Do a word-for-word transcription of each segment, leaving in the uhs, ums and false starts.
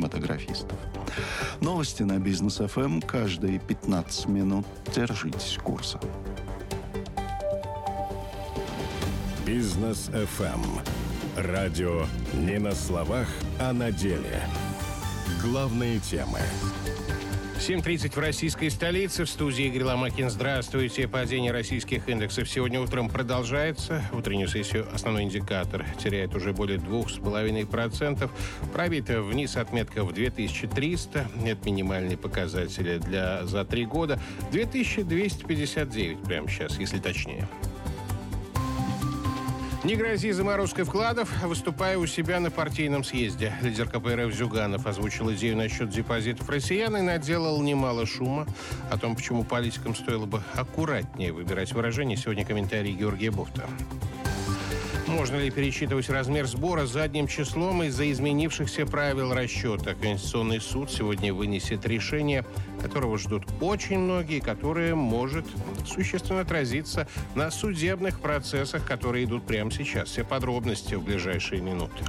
кинематографистов. Новости на Бизнес эф эм каждые пятнадцать минут. Держитесь курса. Бизнес эф эм. Радио не на словах, а на деле. Главные темы. семь тридцать в российской столице. В студии Игорь Ломакин. Здравствуйте. Падение российских индексов сегодня утром продолжается. Утреннюю сессию основной индикатор теряет уже более два с половиной процента. Пробита вниз отметка в две тысячи триста. Это минимальные показатели для за три года. две тысячи двести пятьдесят девять прямо сейчас, если точнее. Не грози заморозкой вкладов, выступая у себя на партийном съезде. Лидер ка пэ эр эф Зюганов озвучил идею насчет депозитов россиян и наделал немало шума. О том, почему политикам стоило бы аккуратнее выбирать выражения, сегодня комментарий Георгия Бофта. Можно ли пересчитывать размер сбора задним числом из-за изменившихся правил расчета? Конституционный суд сегодня вынесет решение, которого ждут очень многие, которое может существенно отразиться на судебных процессах, которые идут прямо сейчас. Все подробности в ближайшие минуты.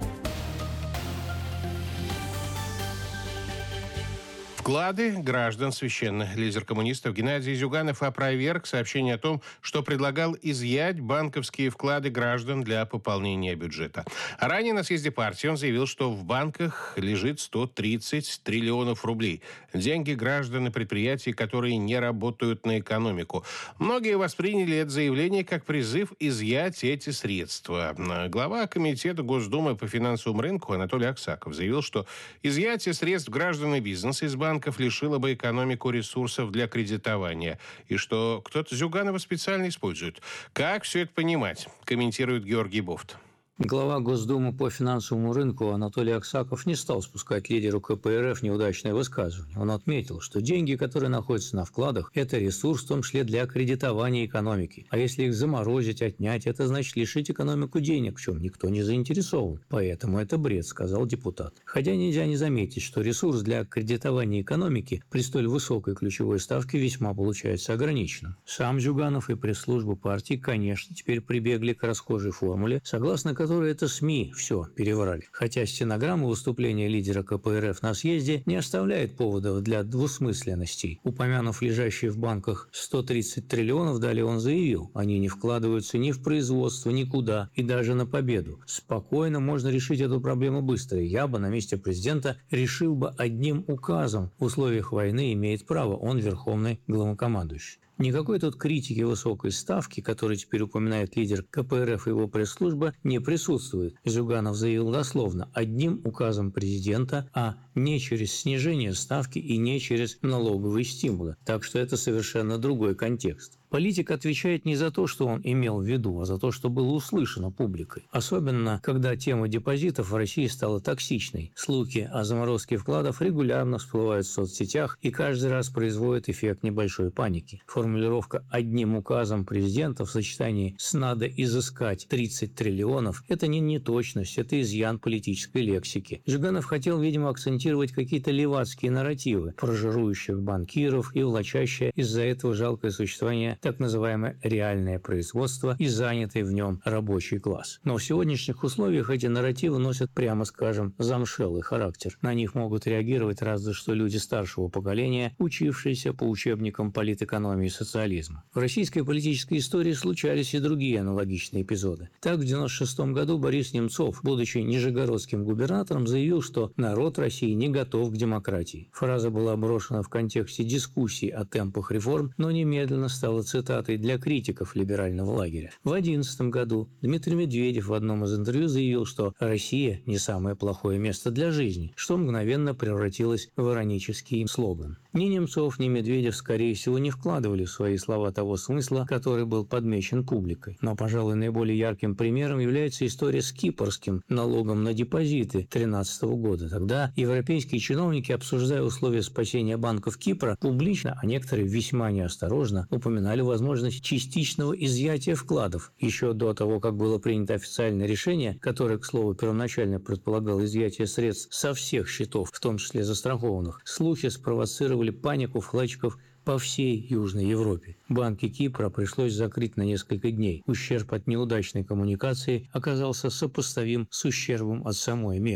Вклады граждан священны. Лидер коммунистов Геннадий Зюганов опроверг сообщение о том, что предлагал изъять банковские вклады граждан для пополнения бюджета. А ранее на съезде партии он заявил, что в банках лежит сто тридцать триллионов рублей. Деньги граждан и предприятий, которые не работают на экономику. Многие восприняли это заявление как призыв изъять эти средства. Глава комитета Госдумы по финансовому рынку Анатолий Аксаков заявил, что изъятие средств граждан и бизнеса из банка лишило бы экономику ресурсов для кредитования. И что кто-то Зюганова специально использует. Как все это понимать? Комментирует Георгий Бофт. Глава Госдумы по финансовому рынку Анатолий Аксаков не стал спускать лидеру ка пэ эр эф неудачное высказывание. Он отметил, что деньги, которые находятся на вкладах, это ресурс в том числе для кредитования экономики. А если их заморозить, отнять, это значит лишить экономику денег, в чем никто не заинтересован. Поэтому это бред, сказал депутат. Хотя нельзя не заметить, что ресурс для кредитования экономики при столь высокой ключевой ставке весьма получается ограниченным. Сам Зюганов и пресс-служба партии, конечно, теперь прибегли к расхожей формуле, согласно которой которые это СМИ все переврали. Хотя стенограмма выступления лидера ка пэ эр эф на съезде не оставляет поводов для двусмысленностей. Упомянув лежащие в банках сто тридцать триллионов, далее он заявил, они не вкладываются ни в производство, никуда, и даже на победу. Спокойно можно решить эту проблему быстро. Я бы на месте президента решил бы одним указом. В условиях войны имеет право, он верховный главнокомандующий. Никакой тут критики высокой ставки, которую теперь упоминает лидер ка пэ эр эф и его пресс-служба, не присутствует. Зюганов заявил дословно, одним указом президента, а не через снижение ставки и не через налоговые стимулы. Так что это совершенно другой контекст. Политик отвечает не за то, что он имел в виду, а за то, что было услышано публикой. Особенно, когда тема депозитов в России стала токсичной. Слухи о заморозке вкладов регулярно всплывают в соцсетях и каждый раз производят эффект небольшой паники. Формулировка «одним указом президента» в сочетании с «надо изыскать тридцать триллионов» – это не неточность, это изъян политической лексики. Зюганов хотел, видимо, акцентировать какие-то левацкие нарративы, прожирующих банкиров и влачащее из-за этого жалкое существование так называемое реальное производство и занятый в нем рабочий класс. Но в сегодняшних условиях эти нарративы носят, прямо скажем, замшелый характер. На них могут реагировать разве что люди старшего поколения, учившиеся по учебникам политэкономии и социализма. В российской политической истории случались и другие аналогичные эпизоды. Так, в девяносто шестом году Борис Немцов, будучи нижегородским губернатором, заявил, что народ России не готов к демократии. Фраза была брошена в контексте дискуссий о темпах реформ, но немедленно стала цитатой для критиков либерального лагеря. В две тысячи одиннадцатом году Дмитрий Медведев в одном из интервью заявил, что Россия не самое плохое место для жизни, что мгновенно превратилось в иронический слоган. Ни Немцов, ни Медведев, скорее всего, не вкладывали в свои слова того смысла, который был подмечен публикой. Но, пожалуй, наиболее ярким примером является история с кипрским налогом на депозиты две тысячи тринадцатого года. Тогда европейские чиновники, обсуждая условия спасения банков Кипра, публично, а некоторые весьма неосторожно, упоминали возможность частичного изъятия вкладов. Еще до того, как было принято официальное решение, которое, к слову, первоначально предполагало изъятие средств со всех счетов, в том числе застрахованных, слухи спровоцировали панику вкладчиков по всей Южной Европе. Банки Кипра пришлось закрыть на несколько дней. Ущерб от неудачной коммуникации оказался сопоставим с ущербом от самой меры.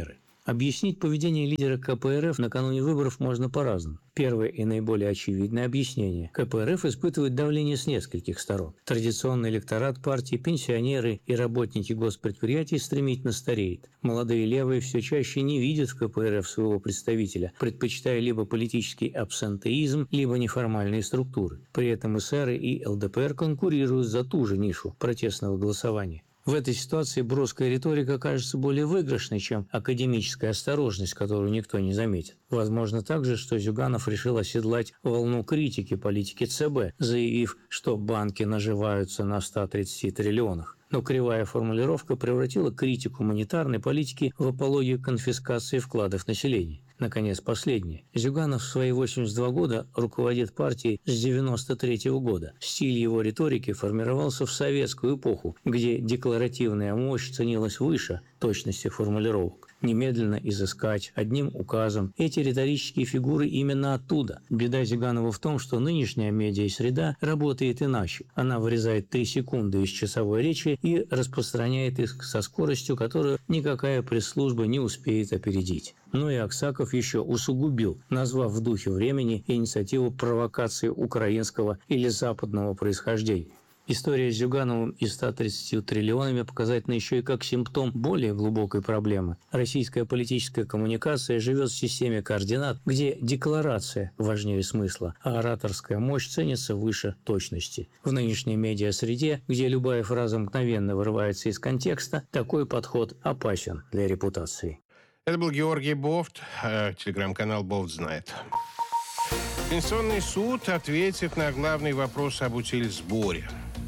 Объяснить поведение лидера ка пэ эр эф накануне выборов можно по-разному. Первое и наиболее очевидное объяснение. ка пэ эр эф испытывает давление с нескольких сторон. Традиционный электорат партии, пенсионеры и работники госпредприятий стремительно стареет. Молодые левые все чаще не видят в ка пэ эр эф своего представителя, предпочитая либо политический абсентеизм, либо неформальные структуры. При этом эсеры и эл дэ пэ эр конкурируют за ту же нишу протестного голосования. В этой ситуации броская риторика кажется более выигрышной, чем академическая осторожность, которую никто не заметит. Возможно также, что Зюганов решил оседлать волну критики политики цэ бэ, заявив, что банки наживаются на ста тридцати триллионах. Но кривая формулировка превратила критику монетарной политики в апологию конфискации вкладов населения. Наконец, последнее. Зюганов в свои восемьдесят два года руководит партией с девяносто третьего года. Стиль его риторики формировался в советскую эпоху, где декларативная мощь ценилась выше точности формулировок. Немедленно изыскать одним указом эти риторические фигуры именно оттуда. Беда Зюганова в том, что нынешняя медиа-среда работает иначе. Она вырезает три секунды из часовой речи и распространяет их со скоростью, которую никакая пресс-служба не успеет опередить. Но и Аксаков еще усугубил, назвав в духе времени инициативу провокации украинского или западного происхождения. История с Зюгановым и ста тридцатью триллионами показательна еще и как симптом более глубокой проблемы. Российская политическая коммуникация живет в системе координат, где декларация важнее смысла, а ораторская мощь ценится выше точности. В нынешней медиа-среде, где любая фраза мгновенно вырывается из контекста, такой подход опасен для репутации. Это был Георгий Бофт, телеграм-канал «Бофт знает». Конституционный суд ответит на главный вопрос об утильсборе.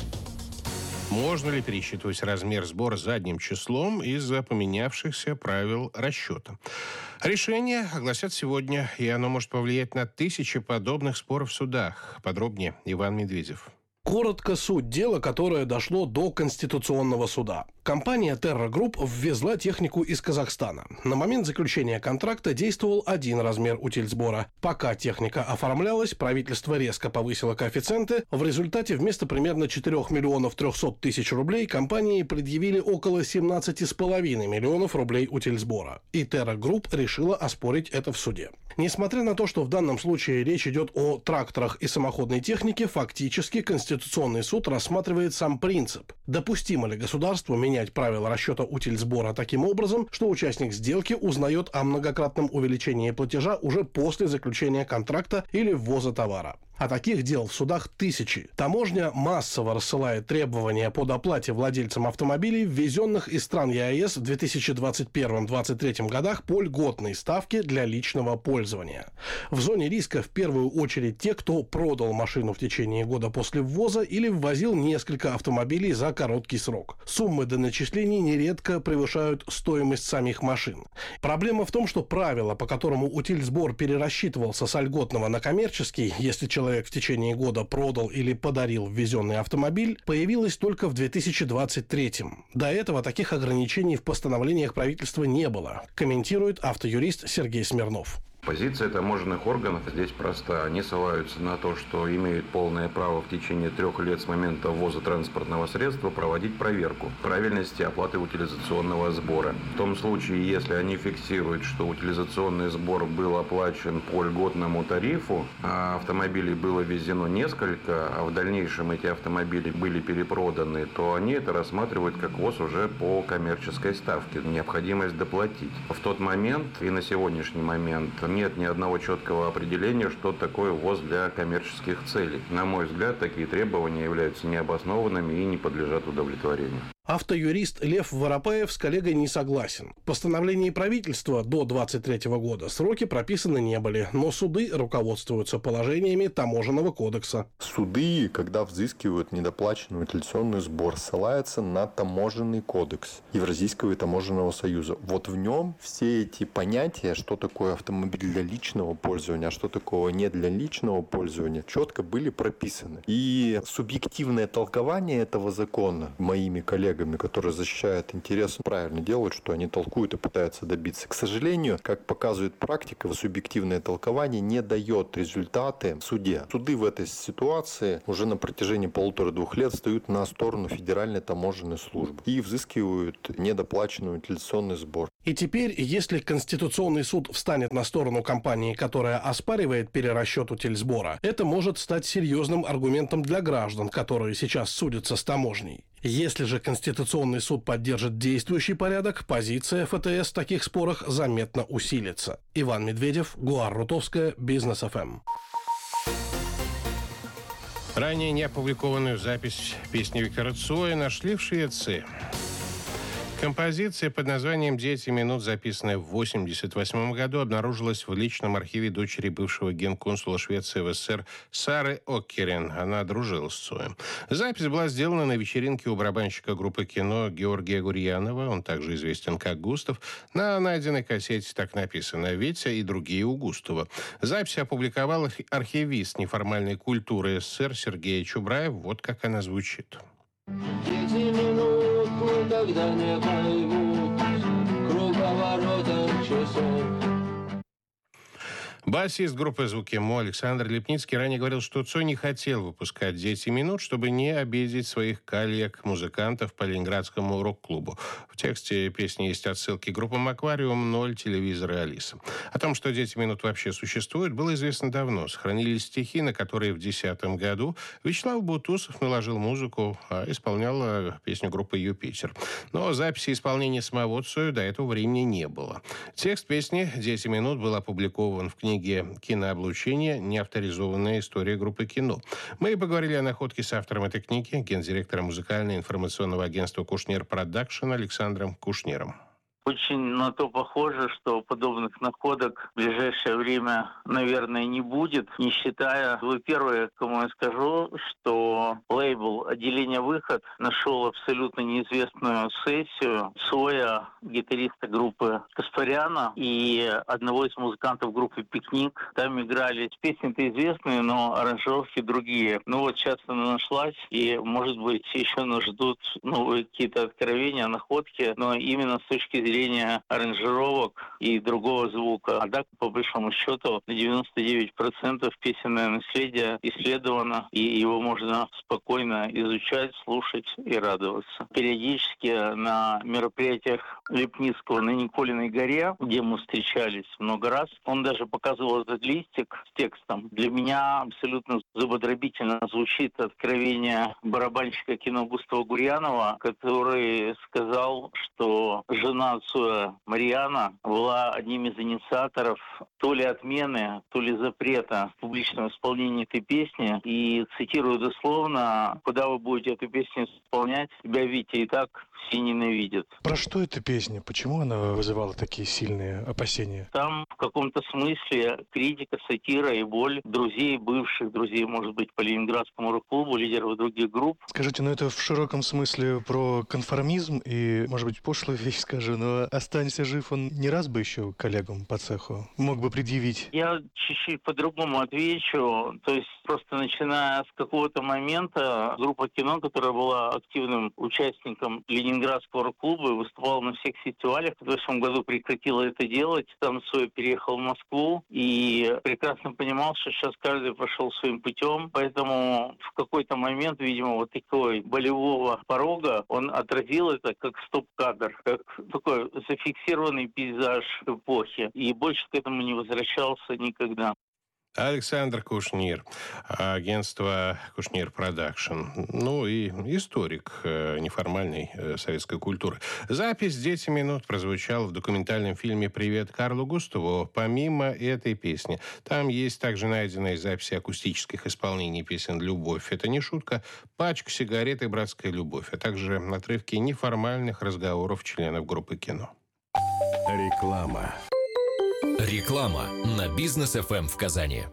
Можно ли пересчитывать размер сбора задним числом из-за поменявшихся правил расчета? Решение огласят сегодня, и оно может повлиять на тысячи подобных споров в судах. Подробнее Иван Медведев. Коротко суть дела, которое дошло до Конституционного суда. Компания Terra Group ввезла технику из Казахстана. На момент заключения контракта действовал один размер утильсбора. Пока техника оформлялась, правительство резко повысило коэффициенты. В результате вместо примерно четырёх миллионов трёхсот тысяч рублей компании предъявили около семнадцати с половиной миллионов рублей утильсбора. И Terra Group решила оспорить это в суде. Несмотря на то, что в данном случае речь идет о тракторах и самоходной технике, фактически Конституционный суд рассматривает сам принцип. Допустимо ли государству менять правила расчета утильсбора таким образом, что участник сделки узнает о многократном увеличении платежа уже после заключения контракта или ввоза товара? А таких дел в судах тысячи. Таможня массово рассылает требования по доплате владельцам автомобилей, ввезенных из стран е а эс в две тысячи двадцать первом — две тысячи двадцать третьем годах по льготной ставке для личного пользования. В зоне риска в первую очередь те, кто продал машину в течение года после ввоза или ввозил несколько автомобилей за короткий срок. Суммы доначислений нередко превышают стоимость самих машин. Проблема в том, что правило, по которому утильсбор перерасчитывался с льготного на коммерческий, если человек в течение года продал или подарил ввезенный автомобиль, появилось только в две тысячи двадцать третьем. До этого таких ограничений в постановлениях правительства не было, комментирует автоюрист Сергей Смирнов. Позиция таможенных органов здесь проста. Они ссылаются на то, что имеют полное право в течение трех лет с момента ввоза транспортного средства проводить проверку правильности оплаты утилизационного сбора. В том случае, если они фиксируют, что утилизационный сбор был оплачен по льготному тарифу, а автомобилей было ввезено несколько, а в дальнейшем эти автомобили были перепроданы, то они это рассматривают как ввоз уже по коммерческой ставке, необходимость доплатить. В тот момент и на сегодняшний момент нет ни одного четкого определения, что такое ввоз для коммерческих целей. На мой взгляд, такие требования являются необоснованными и не подлежат удовлетворению. Автоюрист Лев Воропаев с коллегой не согласен. В постановлении правительства до двадцать третьего года сроки прописаны не были, но суды руководствуются положениями Таможенного кодекса. Суды, когда взыскивают недоплаченный утилизационный сбор, ссылаются на Таможенный кодекс Евразийского таможенного союза. Вот в нем все эти понятия, что такое автомобиль для личного пользования, а что такое не для личного пользования, четко были прописаны. И субъективное толкование этого закона моими коллегами, которые защищают интересы, правильно делают, что они толкуют и пытаются добиться. К сожалению, как показывает практика, субъективное толкование не дает результаты в суде. Суды в этой ситуации уже на протяжении полутора-двух лет встают на сторону Федеральной таможенной службы и взыскивают недоплаченный утилизационный сбор. И теперь, если Конституционный суд встанет на сторону компании, которая оспаривает перерасчет утильсбора, это может стать серьезным аргументом для граждан, которые сейчас судятся с таможней. Если же Конституционный суд поддержит действующий порядок, позиция эф тэ эс в таких спорах заметно усилится. Иван Медведев, Гуар Рутовская, Бизнес эф эм. Ранее неопубликованную запись песни Виктора Цоя нашли в Швеции. Композиция под названием «Дети минут», записанная в восемьдесят восьмом году, обнаружилась в личном архиве дочери бывшего генконсула Швеции в эс эс эс эр Сары Оккерен. Она дружила с Цоем. Запись была сделана на вечеринке у барабанщика группы «Кино» Георгия Гурьянова, он также известен как Густав. На найденной кассете так написано «Витя и другие у Густава». Запись опубликовал архивист неформальной культуры эс эс эс эр Сергей Чубраев. Вот как она звучит. Дети минутку, когда не поймут круговоротом часов. Басист группы «Звуки Мо» Александр Лепницкий ранее говорил, что Цой не хотел выпускать «Дети минут», чтобы не обидеть своих коллег-музыкантов по Ленинградскому рок-клубу. В тексте песни есть отсылки к группам «Аквариум», «Ноль», «Телевизор» и «Алиса». О том, что «Дети минут» вообще существуют, было известно давно. Сохранились стихи, на которые в две тысячи десятом году Вячеслав Бутусов наложил музыку, а исполнял песню группы «Юпитер». Но записи исполнения самого Цоя до этого времени не было. Текст песни «Дети минут» был опубликован в книге «Кинооблучение. Неавторизованная история группы «Кино». Мы поговорили о находке с автором этой книги, гендиректором музыкально-информационного агентства «Кушнер Продакшн» Александром Кушнером. Очень на то похоже, что подобных находок в ближайшее время, наверное, не будет, не считая, вы первые, кому я скажу, что лейбл «Отделение Выход» нашел абсолютно неизвестную сессию Цоя, гитариста группы Каспаряна, и одного из музыкантов группы «Пикник». Там играли песни-то известные, но аранжировки другие. Ну вот сейчас она нашлась, и, может быть, еще нас ждут новые какие-то откровения, находки, но именно с точки зрения зрения аранжировок и другого звука. А так, по большому счету, на девяносто девять процентов песенное наследие исследовано, и его можно спокойно изучать, слушать и радоваться. Периодически на мероприятиях Лепницкого на Николиной горе, где мы встречались много раз, он даже показывал этот листик с текстом. Для меня абсолютно зубодробительно звучит откровение барабанщика кино Густава Гурьянова, который сказал, что жена Цоя Марьяна была одним из инициаторов то ли отмены, то ли запрета в публичном исполнении этой песни. И, цитирую дословно, «Куда вы будете эту песню исполнять, тебя, Витя, и так все ненавидят». Про что эта песня? Почему она вызывала такие сильные опасения? Там в каком-то смысле критика, сатира и боль друзей, бывших друзей, может быть, по Ленинградскому рок-клубу, лидеров других групп. Скажите, ну это в широком смысле про конформизм и, может быть, пошлую вещь скажу, но «Останься жив» он не раз бы еще коллегам по цеху мог бы предъявить? Я чуть-чуть по-другому отвечу. То есть просто начиная с какого-то момента группа «Кино», которая была активным участником Ленинградского рок-клуба и выступала на всех фестивалях, в прошлом году прекратила это делать. Там Цой переехал в Москву и прекрасно понимал, что сейчас каждый пошел своим путем. Поэтому в какой-то момент, видимо, вот такой болевого порога он отразил это как стоп-кадр, как такой зафиксированный пейзаж эпохи. И больше к этому не возвращался никогда. Александр Кушнер, агентство Кушнер Продакшн, ну и историк э, неформальной э, советской культуры. Запись «Дети минут» прозвучала в документальном фильме «Привет Карлу Густаву». Помимо этой песни, там есть также найденные записи акустических исполнений песен «Любовь». Это не шутка, «Пачка сигарет» и «Братская любовь», а также отрывки неформальных разговоров членов группы «Кино». Реклама. Реклама на Бизнес эф эм в Казани.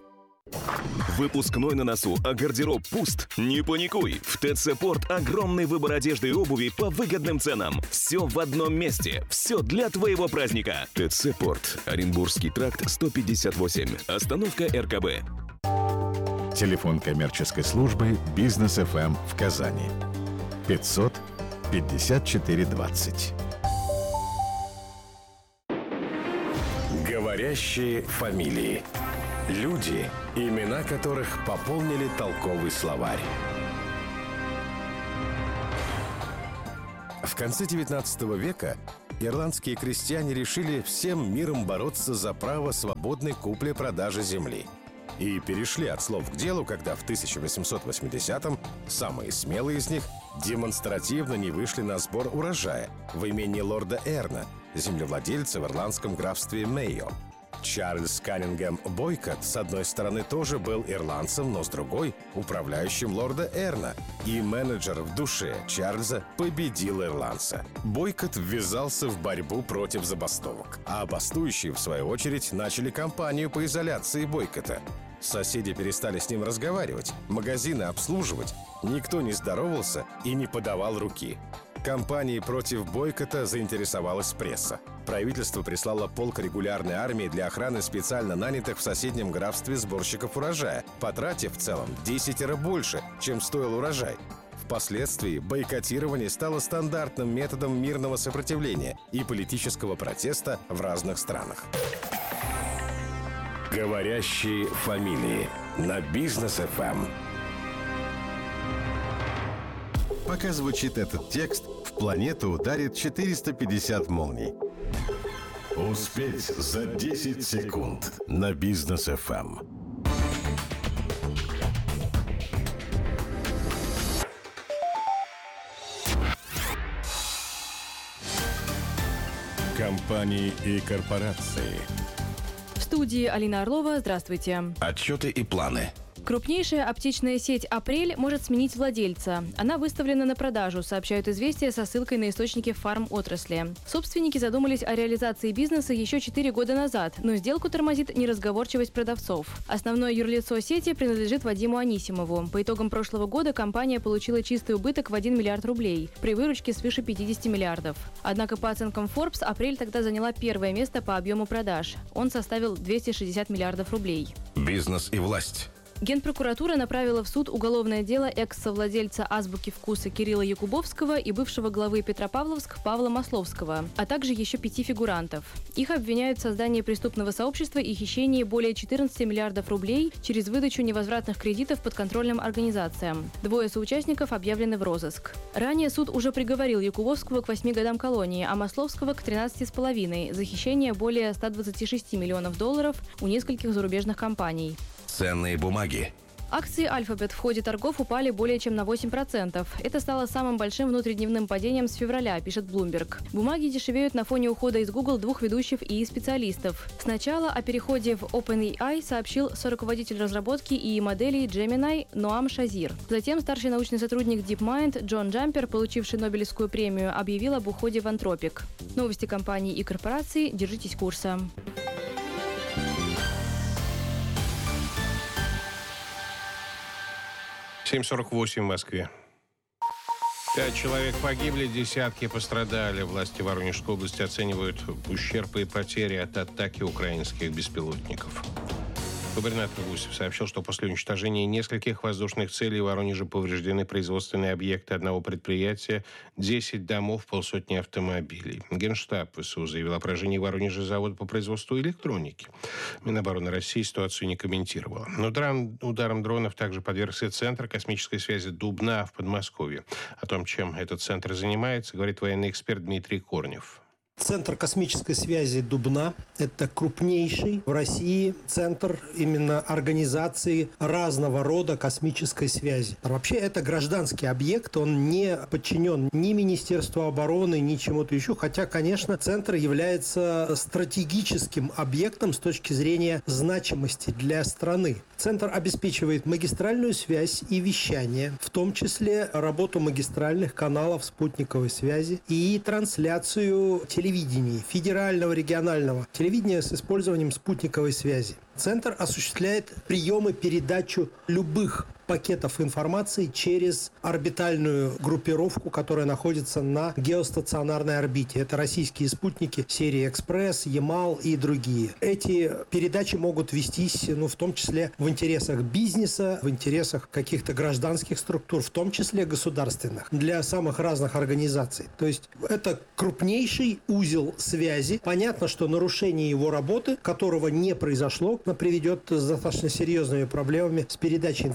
Выпускной на носу, а гардероб пуст? Не паникуй! В ТЦ Порт огромный выбор одежды и обуви по выгодным ценам. Все в одном месте. Все для твоего праздника. ТЦ Порт. Оренбургский тракт, сто пятьдесят восемь. Остановка эр ка бэ. Телефон коммерческой службы Бизнес эф эм в Казани. пятьсот пятьдесят четыре двадцать. Говорящие фамилии. Люди, имена которых пополнили толковый словарь. В конце девятнадцатого века ирландские крестьяне решили всем миром бороться за право свободной купли-продажи земли. И перешли от слов к делу, когда в тысяча восемьсот восьмидесятом самые смелые из них демонстративно не вышли на сбор урожая в имении лорда Эрна, землевладельца в ирландском графстве Мейо. Чарльз Каннингем Бойкот, с одной стороны, тоже был ирландцем, но с другой – управляющим лорда Эрна. И менеджер в душе Чарльза победил ирландца. Бойкот ввязался в борьбу против забастовок. А бастующие, в свою очередь, начали кампанию по изоляции Бойкота. Соседи перестали с ним разговаривать, магазины обслуживать. Никто не здоровался и не подавал руки. Кампанией против бойкота заинтересовалась пресса. Правительство прислало полк регулярной армии для охраны специально нанятых в соседнем графстве сборщиков урожая, потратив в целом в десятеро больше, чем стоил урожай. Впоследствии бойкотирование стало стандартным методом мирного сопротивления и политического протеста в разных странах. Говорящие фамилии на Бизнес эф эм. Пока звучит этот текст, в планету ударит четыреста пятьдесят молний. Успеть за десять секунд на Бизнес эф эм. Компании и корпорации. В студии Алина Орлова. Здравствуйте. Отчеты и планы. Крупнейшая аптечная сеть «Апрель» может сменить владельца. Она выставлена на продажу, сообщают «Известия» со ссылкой на источники фарм-отрасли. Собственники задумались о реализации бизнеса еще четыре года назад, но сделку тормозит неразговорчивость продавцов. Основное юрлицо сети принадлежит Вадиму Анисимову. По итогам прошлого года компания получила чистый убыток в один миллиард рублей, при выручке свыше пятидесяти миллиардов. Однако по оценкам Forbes «Апрель» тогда заняла первое место по объему продаж. Он составил двести шестьдесят миллиардов рублей. Бизнес и власть. Генпрокуратура направила в суд уголовное дело экс-совладельца «Азбуки вкуса» Кирилла Якубовского и бывшего главы Петропавловск Павла Масловского, а также еще пяти фигурантов. Их обвиняют в создании преступного сообщества и хищении более четырнадцати миллиардов рублей через выдачу невозвратных кредитов подконтрольным организациям. Двое соучастников объявлены в розыск. Ранее суд уже приговорил Якубовского к восьми годам колонии, а Масловского к тринадцати с половиной за хищение более ста двадцати шести миллионов долларов у нескольких зарубежных компаний. Ценные бумаги. Акции «Альфабет» в ходе торгов упали более чем на восемь процентов. Это стало самым большим внутридневным падением с февраля, пишет Bloomberg. Бумаги дешевеют на фоне ухода из Google двух ведущих ИИ специалистов. Сначала о переходе в OpenAI сообщил соруководитель разработки ИИ моделей Gemini Ноам Шазир. Затем старший научный сотрудник DeepMind Джон Джампер, получивший Нобелевскую премию, объявил об уходе в Anthropic. Новости компаний и корпораций. Держитесь курса. семь сорок восемь в Москве. Пять человек погибли, десятки пострадали. Власти Воронежской области оценивают ущерб и потери от атаки украинских беспилотников. Губернатор Гусев сообщил, что после уничтожения нескольких воздушных целей в Воронеже повреждены производственные объекты одного предприятия, десять домов, полсотни автомобилей. Генштаб ВСУ заявил о поражении в Воронеже завода по производству электроники. Минобороны России ситуацию не комментировала. Ударом, ударом дронов также подвергся Центр космической связи Дубна в Подмосковье. О том, чем этот центр занимается, говорит военный эксперт Дмитрий Корнев. Центр космической связи Дубна – это крупнейший в России центр именно организации разного рода космической связи. А вообще это гражданский объект, он не подчинен ни Министерству обороны, ни чему-то еще, хотя, конечно, центр является стратегическим объектом с точки зрения значимости для страны. Центр обеспечивает магистральную связь и вещание, в том числе работу магистральных каналов спутниковой связи и трансляцию телевидения. Телевидении, федерального, регионального телевидения с использованием спутниковой связи. Центр осуществляет прием и передачу любых пакетов информации через орбитальную группировку, которая находится на геостационарной орбите. Это российские спутники серии «Экспресс», «Ямал» и другие. Эти передачи могут вестись, ну, в том числе в интересах бизнеса, в интересах каких-то гражданских структур, в том числе государственных, для самых разных организаций. То есть это крупнейший узел связи. Понятно, что нарушение его работы, которого не произошло, приведет с достаточно серьезными проблемами с передачей информации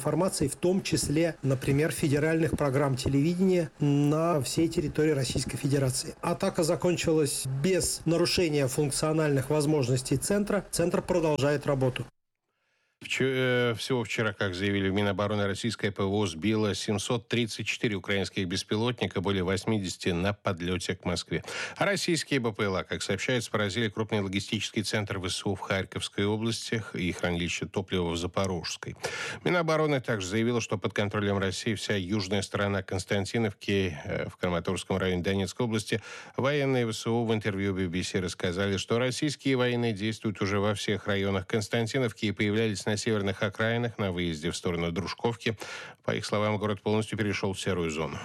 инвестиций, в том числе, например, федеральных программ телевидения на всей территории Российской Федерации. Атака закончилась без нарушения функциональных возможностей центра. Центр продолжает работу. Всего вчера, как заявили в Минобороны, российское ПВО сбило семьсот тридцать четыре украинских беспилотника, более восьмидесяти на подлете к Москве. А российские БПЛА, как сообщается, поразили крупный логистический центр ВСУ в Харьковской области и хранилище топлива в Запорожской. Минобороны также заявила, что под контролем России вся южная сторона Константиновки в Краматорском районе Донецкой области. Военные ВСУ в интервью би би си рассказали, что российские военные действуют уже во всех районах Константиновки и появлялись на на северных окраинах на выезде в сторону Дружковки. По их словам, город полностью перешел в серую зону.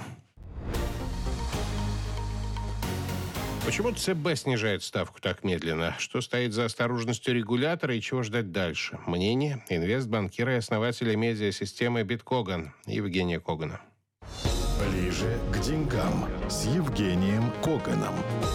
Почему ЦБ снижает ставку так медленно? Что стоит за осторожностью регулятора и чего ждать дальше? Мнение инвестбанкира и основателя медиасистемы «Биткоган» Евгения Когана. Ближе к деньгам с Евгением Коганом.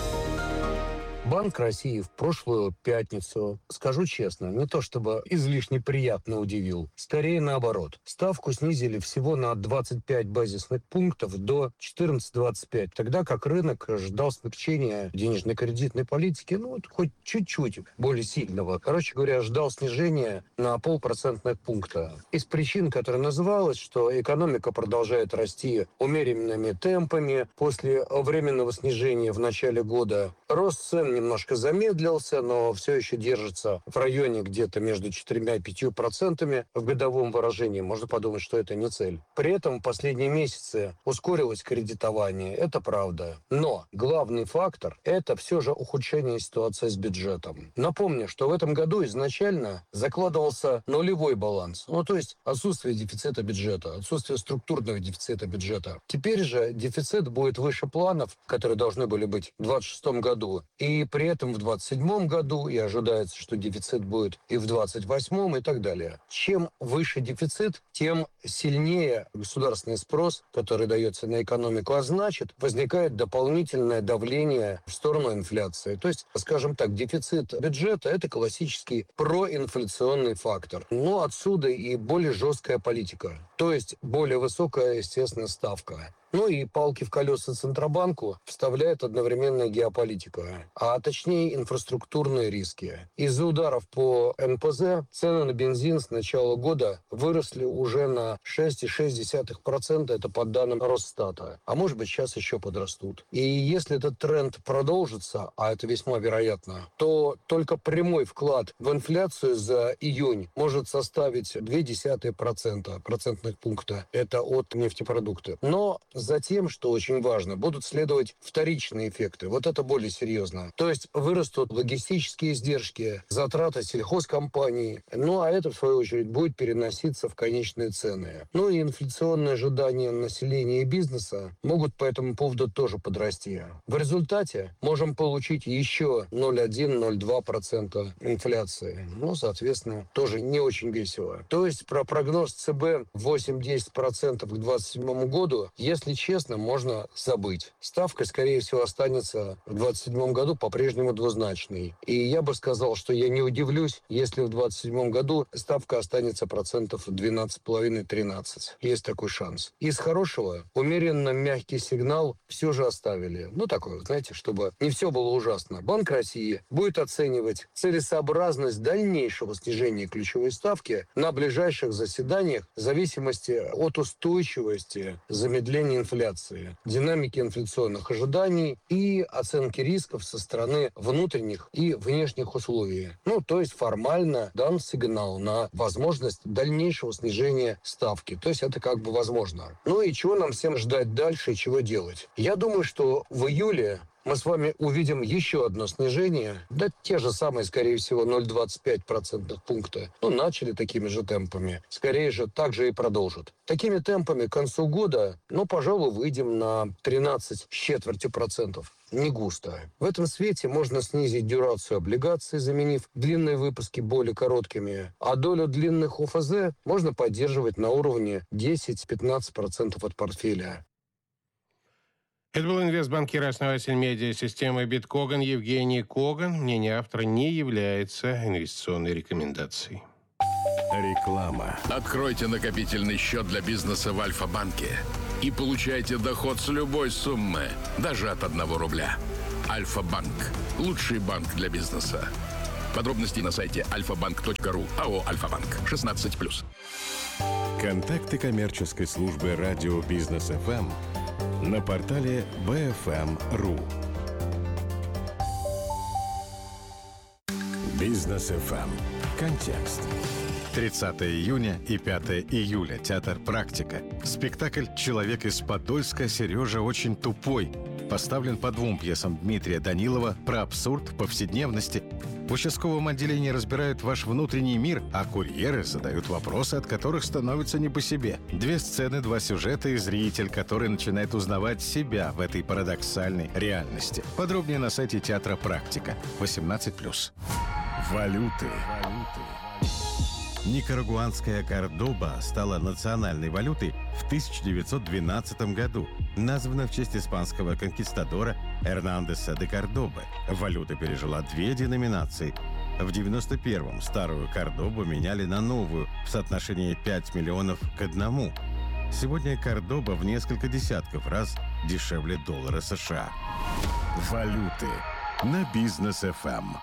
Банк России в прошлую пятницу, скажу честно, не то чтобы излишне приятно удивил, скорее наоборот. Ставку снизили всего на двадцать пять базисных пунктов до четырнадцать двадцать пять, тогда как рынок ждал смягчения денежно-кредитной политики, ну, хоть чуть-чуть более сильного. Короче говоря, ждал снижения на полпроцентных пункта. Из причин, которые называлось, что экономика продолжает расти умеренными темпами после временного снижения в начале года. Рост цен немножко замедлился, но все еще держится в районе где-то между четырьмя и пятью процентами в годовом выражении. Можно подумать, что это не цель. При этом в последние месяцы ускорилось кредитование. Это правда. Но главный фактор – это все же ухудшение ситуации с бюджетом. Напомню, что в этом году изначально закладывался нулевой баланс. Ну, то есть отсутствие дефицита бюджета, отсутствие структурного дефицита бюджета. Теперь же дефицит будет выше планов, которые должны были быть в двадцать шестом году. И при этом в двадцать седьмом году, и ожидается, что дефицит будет и в двадцать восьмом, и так далее. Чем выше дефицит, тем сильнее государственный спрос, который дается на экономику, а значит, возникает дополнительное давление в сторону инфляции. То есть, скажем так, дефицит бюджета – это классический проинфляционный фактор. Но отсюда и более жесткая политика. То есть, более высокая, естественно, ставка. Ну и палки в колеса Центробанку вставляет одновременно геополитика, а точнее инфраструктурные риски. Из-за ударов по эн пэ зэ цены на бензин с начала года выросли уже на шесть целых шесть десятых процента, это по данным Росстата. А может быть, сейчас еще подрастут. И если этот тренд продолжится, а это весьма вероятно, то только прямой вклад в инфляцию за июнь может составить ноль целых две десятых процента процентных пункта. Это от нефтепродукта. Но затем, что очень важно, будут следовать вторичные эффекты. Вот это более серьезно. То есть вырастут логистические издержки, затраты сельхозкомпаний. Ну, а это, в свою очередь, будет переноситься в конечные цены. Ну и инфляционные ожидания населения и бизнеса могут по этому поводу тоже подрасти. В результате можем получить еще ноль целых один - ноль целых два десятых процента инфляции. Ну, соответственно, тоже не очень весело. То есть про прогноз ЦБ восемь-десять процентов к двадцать седьмому году, если честно, можно забыть. Ставка, скорее всего, останется в двадцать седьмом году по-прежнему двузначной. И я бы сказал, что я не удивлюсь, если в двадцать седьмом году ставка останется процентов двенадцать целых пять - тринадцать. Есть такой шанс. Из хорошего умеренно мягкий сигнал все же оставили. Ну, такой, знаете, чтобы не все было ужасно. Банк России будет оценивать целесообразность дальнейшего снижения ключевой ставки на ближайших заседаниях в зависимости от устойчивости замедления инфляции, динамики инфляционных ожиданий и оценки рисков со стороны внутренних и внешних условий. Ну, то есть формально дан сигнал на возможность дальнейшего снижения ставки. То есть это как бы возможно. Ну и чего нам всем ждать дальше и чего делать? Я думаю, что в июле мы с вами увидим еще одно снижение, да те же самые, скорее всего, ноль целых двадцать пять сотых процентных пункта. Ну, начали такими же темпами. Скорее же, так же и продолжат. Такими темпами к концу года, ну, пожалуй, выйдем на тринадцать с четвертью процентов. Не густо. В этом свете можно снизить дюрацию облигаций, заменив длинные выпуски более короткими, а долю длинных о эф зэ можно поддерживать на уровне десять-пятнадцать процентов от портфеля. Это был инвестбанкир и основатель медиасистемы «Биткоган» Евгений Коган. Мнение автора не является инвестиционной рекомендацией. Реклама. Откройте накопительный счет для бизнеса в Альфа-банке и получайте доход с любой суммы, даже от одного рубля. Альфа-банк. Лучший банк для бизнеса. Подробности на сайте альфа-банк точка ру. АО «Альфа-банк». шестнадцать плюс. Контакты коммерческой службы радио Бизнес эф эм на портале би эф эм точка ру. Бизнес эф эм. Контекст. тридцатого июня и пятого июля. Театр «Практика». Спектакль «Человек из Подольска» Сережа очень тупой. Поставлен по двум пьесам Дмитрия Данилова про абсурд повседневности. В участковом отделении разбирают ваш внутренний мир, а курьеры задают вопросы, от которых становится не по себе. Две сцены, два сюжета и зритель, который начинает узнавать себя в этой парадоксальной реальности. Подробнее на сайте театра «Практика». восемнадцать плюс. Валюты. Никарагуанская Кордоба стала национальной валютой в тысяча девятьсот двенадцатом году. Названа в честь испанского конкистадора Эрнандеса де Кордобы. Валюта пережила две деноминации. В девяносто первом старую Кордобу меняли на новую в соотношении пять миллионов к одному. Сегодня Кордоба в несколько десятков раз дешевле доллара США. Валюты на Бизнес эф эм.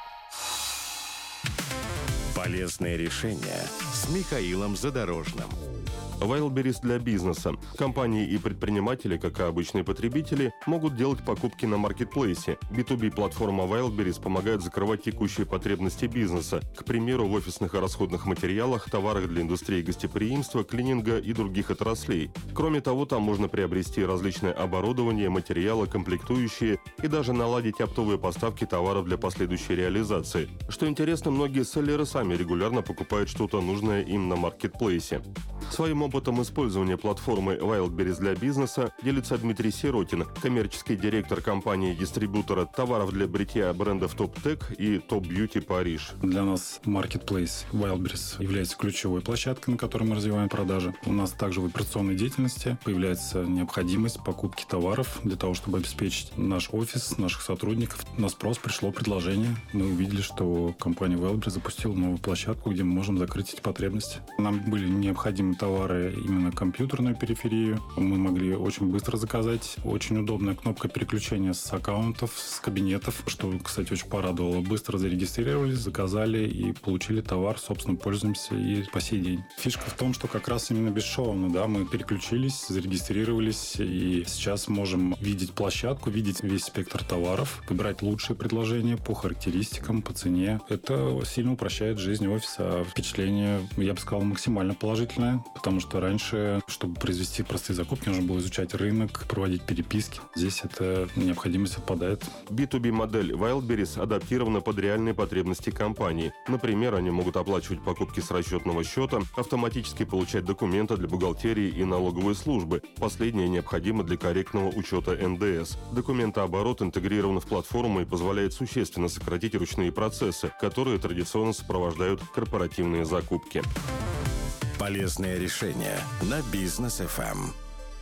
Полезные решения с Михаилом Задорожным. Wildberries для бизнеса. Компании и предприниматели, как и обычные потребители, могут делать покупки на маркетплейсе. би ту би-платформа Wildberries помогает закрывать текущие потребности бизнеса, к примеру, в офисных и расходных материалах, товарах для индустрии гостеприимства, клининга и других отраслей. Кроме того, там можно приобрести различное оборудование, материалы, комплектующие и даже наладить оптовые поставки товаров для последующей реализации. Что интересно, многие селлеры сами регулярно покупают что-то нужное им на маркетплейсе. Своим опытом использования платформы Wildberries для бизнеса делится Дмитрий Сиротин, коммерческий директор компании-дистрибьютора товаров для бритья брендов Top Tech и Top Beauty Париж. Для нас Marketplace Wildberries является ключевой площадкой, на которой мы развиваем продажи. У нас также в операционной деятельности появляется необходимость покупки товаров для того, чтобы обеспечить наш офис, наших сотрудников. На спрос пришло предложение. Мы увидели, что компания Wildberries запустила новую площадку, где мы можем закрыть эти потребности. Нам были необходимы товары именно компьютерную периферию. Мы могли очень быстро заказать. Очень удобная кнопка переключения с аккаунтов, с кабинетов, что, кстати, очень порадовало. Быстро зарегистрировались, заказали и получили товар, собственно, пользуемся и по сей день. Фишка в том, что как раз именно бесшовно, да, мы переключились, зарегистрировались и сейчас можем видеть площадку, видеть весь спектр товаров, выбирать лучшие предложения по характеристикам, по цене. Это сильно упрощает жизнь офиса. Впечатление, я бы сказал, максимально положительное, потому что раньше, чтобы произвести простые закупки, нужно было изучать рынок, проводить переписки. Здесь эта необходимость отпадает. би ту би-модель Wildberries адаптирована под реальные потребности компании. Например, они могут оплачивать покупки с расчетного счета, автоматически получать документы для бухгалтерии и налоговой службы. Последнее необходимо для корректного учета эн дэ эс. Документооборот интегрирован в платформу и позволяет существенно сократить ручные процессы, которые традиционно сопровождают корпоративные закупки. Полезные решения на Бизнес эф эм.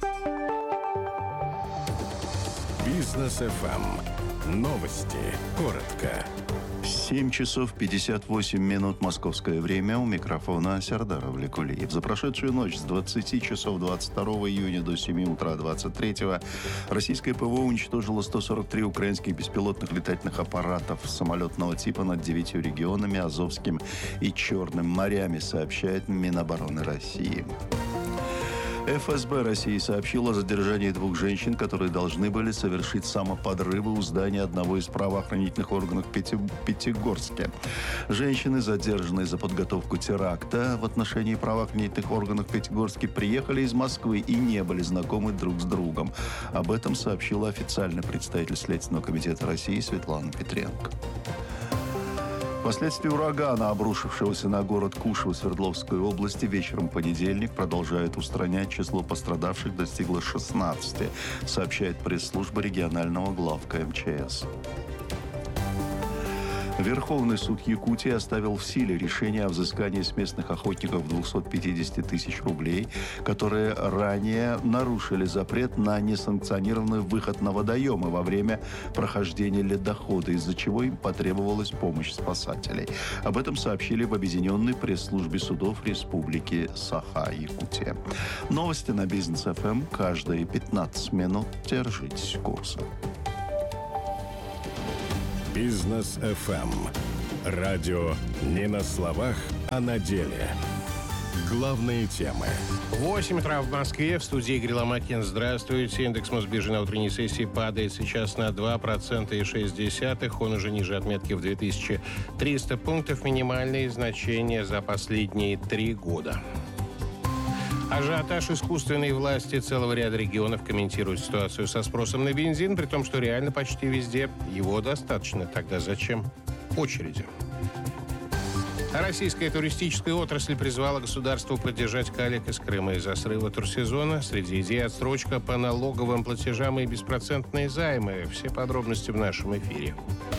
Бизнес эф эм. Новости. Коротко. семь часов пятьдесят восемь минут московское время. У микрофона Сердар Авликулиев. За прошедшую ночь с двадцати часов двадцать второго июня до семи утра двадцать третьего российское ПВО уничтожило сто сорок три украинских беспилотных летательных аппаратов самолетного типа над девятью регионами, Азовским и Черным морями, сообщает Минобороны России. эф эс бэ России сообщила о задержании двух женщин, которые должны были совершить самоподрывы у здания одного из правоохранительных органов в Пяти... Пятигорске. Женщины, задержанные за подготовку теракта в отношении правоохранительных органов в Пятигорске, приехали из Москвы и не были знакомы друг с другом. Об этом сообщила официальный представитель Следственного комитета России Светлана Петренко. Последствия урагана, обрушившегося на город Кушево Свердловской области, вечером в понедельник продолжают устранять. Число пострадавших достигло шестнадцати, сообщает пресс-служба регионального главка эм че эс. Верховный суд Якутии оставил в силе решение о взыскании с местных охотников двести пятьдесят тысяч рублей, которые ранее нарушили запрет на несанкционированный выход на водоемы во время прохождения ледохода, из-за чего им потребовалась помощь спасателей. Об этом сообщили в Объединенной пресс-службе судов Республики Саха-Якутия. Новости на Бизнес эф эм каждые пятнадцать минут. Держитесь курса. Бизнес эф эм. Радио не на словах, а на деле. Главные темы. восемь утра в Москве. В студии Игорь Ломакин. Здравствуйте. Индекс Мосбиржи на утренней сессии падает сейчас на два процента и шесть десятых. Он уже ниже отметки в две тысячи триста пунктов. Минимальные значения за последние три года. Ажиотаж искусственной власти целого ряда регионов комментирует ситуацию со спросом на бензин, при том, что реально почти везде его достаточно. Тогда зачем очереди? Российская туристическая отрасль призвала государство поддержать коллег из Крыма из-за срыва турсезона. Среди идей отсрочка по налоговым платежам и беспроцентные займы. Все подробности в нашем эфире.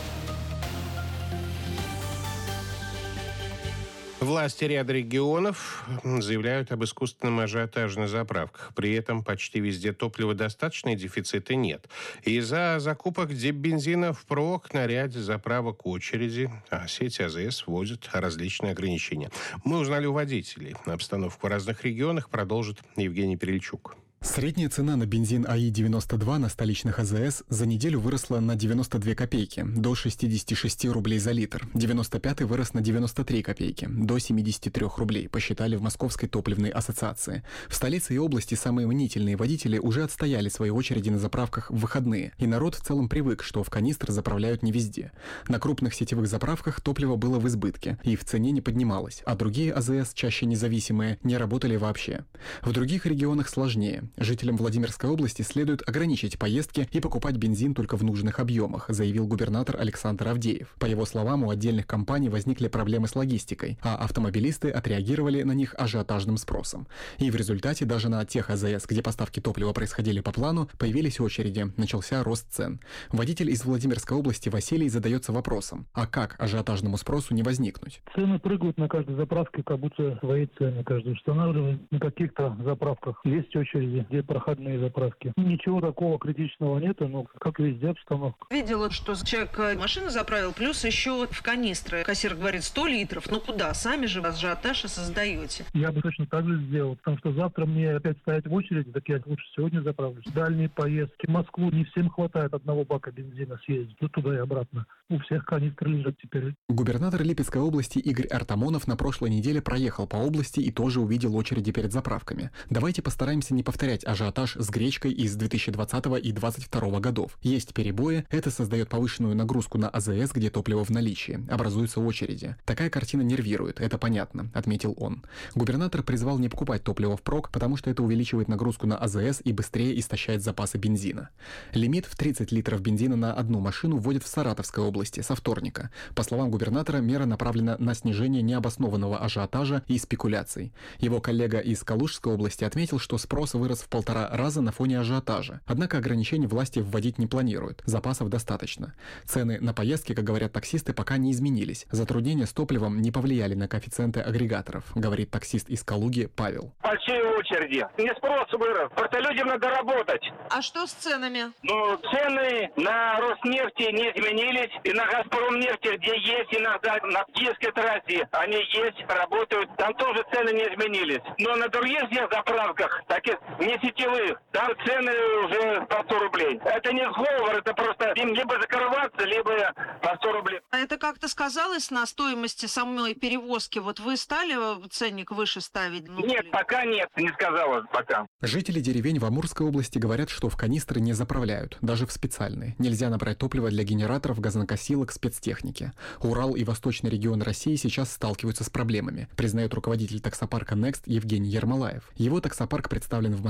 Власти ряда регионов заявляют об искусственном ажиотаже на заправках. При этом почти везде топлива достаточно и дефицита нет. Из-за закупок дипбензина впрок на ряде заправок очереди, а сеть а зэ эс вводит различные ограничения. Мы узнали у водителей. Обстановку в разных регионах продолжит Евгений Перельчук. Средняя цена на бензин а и девяносто два на столичных а зэ эс за неделю выросла на девяносто две копейки, до шестьдесят шесть рублей за литр. девяносто пятый вырос на девяносто три копейки, до семьдесят три рублей, посчитали в Московской топливной ассоциации. В столице и области самые мнительные водители уже отстояли свои очереди на заправках в выходные, и народ в целом привык, что в канистры заправляют не везде. На крупных сетевых заправках топливо было в избытке и в цене не поднималось, а другие а зэ эс, чаще независимые, не работали вообще. В других регионах сложнее. Жителям Владимирской области следует ограничить поездки и покупать бензин только в нужных объемах, заявил губернатор Александр Авдеев. По его словам, у отдельных компаний возникли проблемы с логистикой, а автомобилисты отреагировали на них ажиотажным спросом. И в результате даже на тех а зэ эс, где поставки топлива происходили по плану, появились очереди, начался рост цен. Водитель из Владимирской области Василий задается вопросом: а как ажиотажному спросу не возникнуть? Цены прыгают на каждой заправке, как будто свои цены каждый устанавливает. На каких-то заправках есть очереди, где проходные заправки. Ничего такого критичного нет, но как везде обстановка. Видела, что человек машину заправил, плюс еще в канистры. Кассир говорит сто литров. Ну куда? Сами же ажиотаж создаете. Я бы точно так же сделал, потому что завтра мне опять стоять в очереди, так я лучше сегодня заправлюсь. Дальние поездки. В Москву не всем хватает одного бака бензина съездить. Ну туда и обратно. У всех канистры лежат теперь. Губернатор Липецкой области Игорь Артамонов на прошлой неделе проехал по области и тоже увидел очереди перед заправками. Давайте постараемся не повторять ажиотаж с гречкой из две тысячи двадцатого и две тысячи двадцать второго годов. Есть перебои, это создает повышенную нагрузку на а зэ эс, где топливо в наличии. Образуются очереди. Такая картина нервирует, это понятно, отметил он. Губернатор призвал не покупать топливо впрок, потому что это увеличивает нагрузку на а зэ эс и быстрее истощает запасы бензина. Лимит в тридцать литров бензина на одну машину вводят в Саратовской области со вторника. По словам губернатора, мера направлена на снижение необоснованного ажиотажа и спекуляций. Его коллега из Калужской области отметил, что спрос вырос в полтора раза на фоне ажиотажа. Однако ограничений власти вводить не планируют. Запасов достаточно. Цены на поездки, как говорят таксисты, пока не изменились. Затруднения с топливом не повлияли на коэффициенты агрегаторов, говорит таксист из Калуги Павел. Большие очереди. Не спрос вырос. Просто людям надо работать. А что с ценами? Ну, цены на Роснефти не изменились. И на Газпромнефти, где есть иногда на Киевской трассе, они есть, работают. Там тоже цены не изменились. Но на других заправках, таких не сетевых, там цены уже по сто рублей. Это не сговор, это просто им либо закрываться, либо по сто рублей. А это как-то сказалось на стоимости самой перевозки? Вот вы стали ценник выше ставить? Ну, нет, или... пока нет, не сказала пока. Жители деревень в Амурской области говорят, что в канистры не заправляют, даже в специальные. Нельзя набрать топливо для генераторов, газонокосилок, спецтехники. Урал и восточный регион России сейчас сталкиваются с проблемами, признает руководитель таксопарка Next Евгений Ермолаев. Его таксопарк представлен в Москве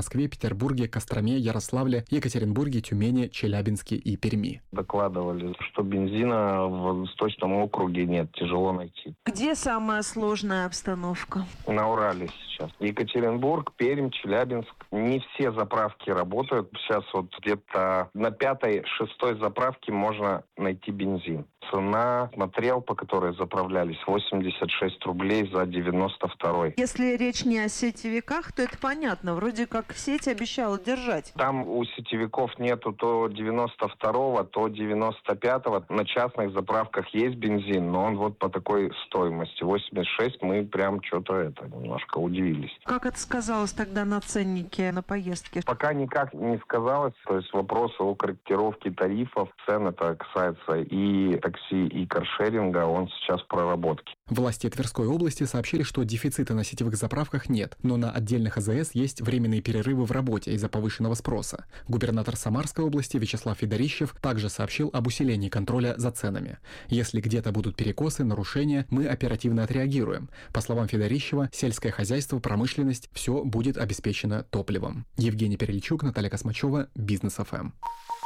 Москве, Петербурге, Костроме, Ярославле, Екатеринбурге, Тюмени, Челябинске и Перми. Докладывали, что бензина в Восточном округе нет, тяжело найти. Где самая сложная обстановка? На Урале сейчас. Екатеринбург, Пермь, Челябинск. Не все заправки работают. Сейчас вот где-то на пятой, шестой заправке можно найти бензин. Цена, смотрел, по которой заправлялись, восемьдесят шесть рублей за девяносто второй. Если речь не о сетевиках, то это понятно. Вроде как сеть обещала держать. Там у сетевиков нету то девяносто второго, то девяносто пятого. На частных заправках есть бензин, но он вот по такой стоимости. восемьдесят шесть мы прям что-то это немножко удивились. Как это сказалось тогда на ценнике на поездки? Пока никак не сказалось. То есть вопросы о корректировке тарифов, цен, это касается и такси, и каршеринга, он сейчас в проработке. Власти Тверской области сообщили, что дефицита на сетевых заправках нет, но на отдельных АЗС есть временные перерывы в работе из-за повышенного спроса. Губернатор Самарской области Вячеслав Федорищев также сообщил об усилении контроля за ценами. Если где-то будут перекосы, нарушения, мы оперативно отреагируем. По словам Федорищева, сельское хозяйство, промышленность – все будет обеспечено топливом. Евгений Перельчук, Наталья Космачева, Бизнес эф эм.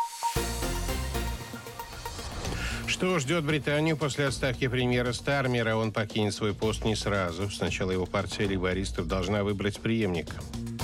Что ждет Британию после отставки премьера Стармера? Он покинет свой пост не сразу. Сначала его партия лейбористов должна выбрать преемника.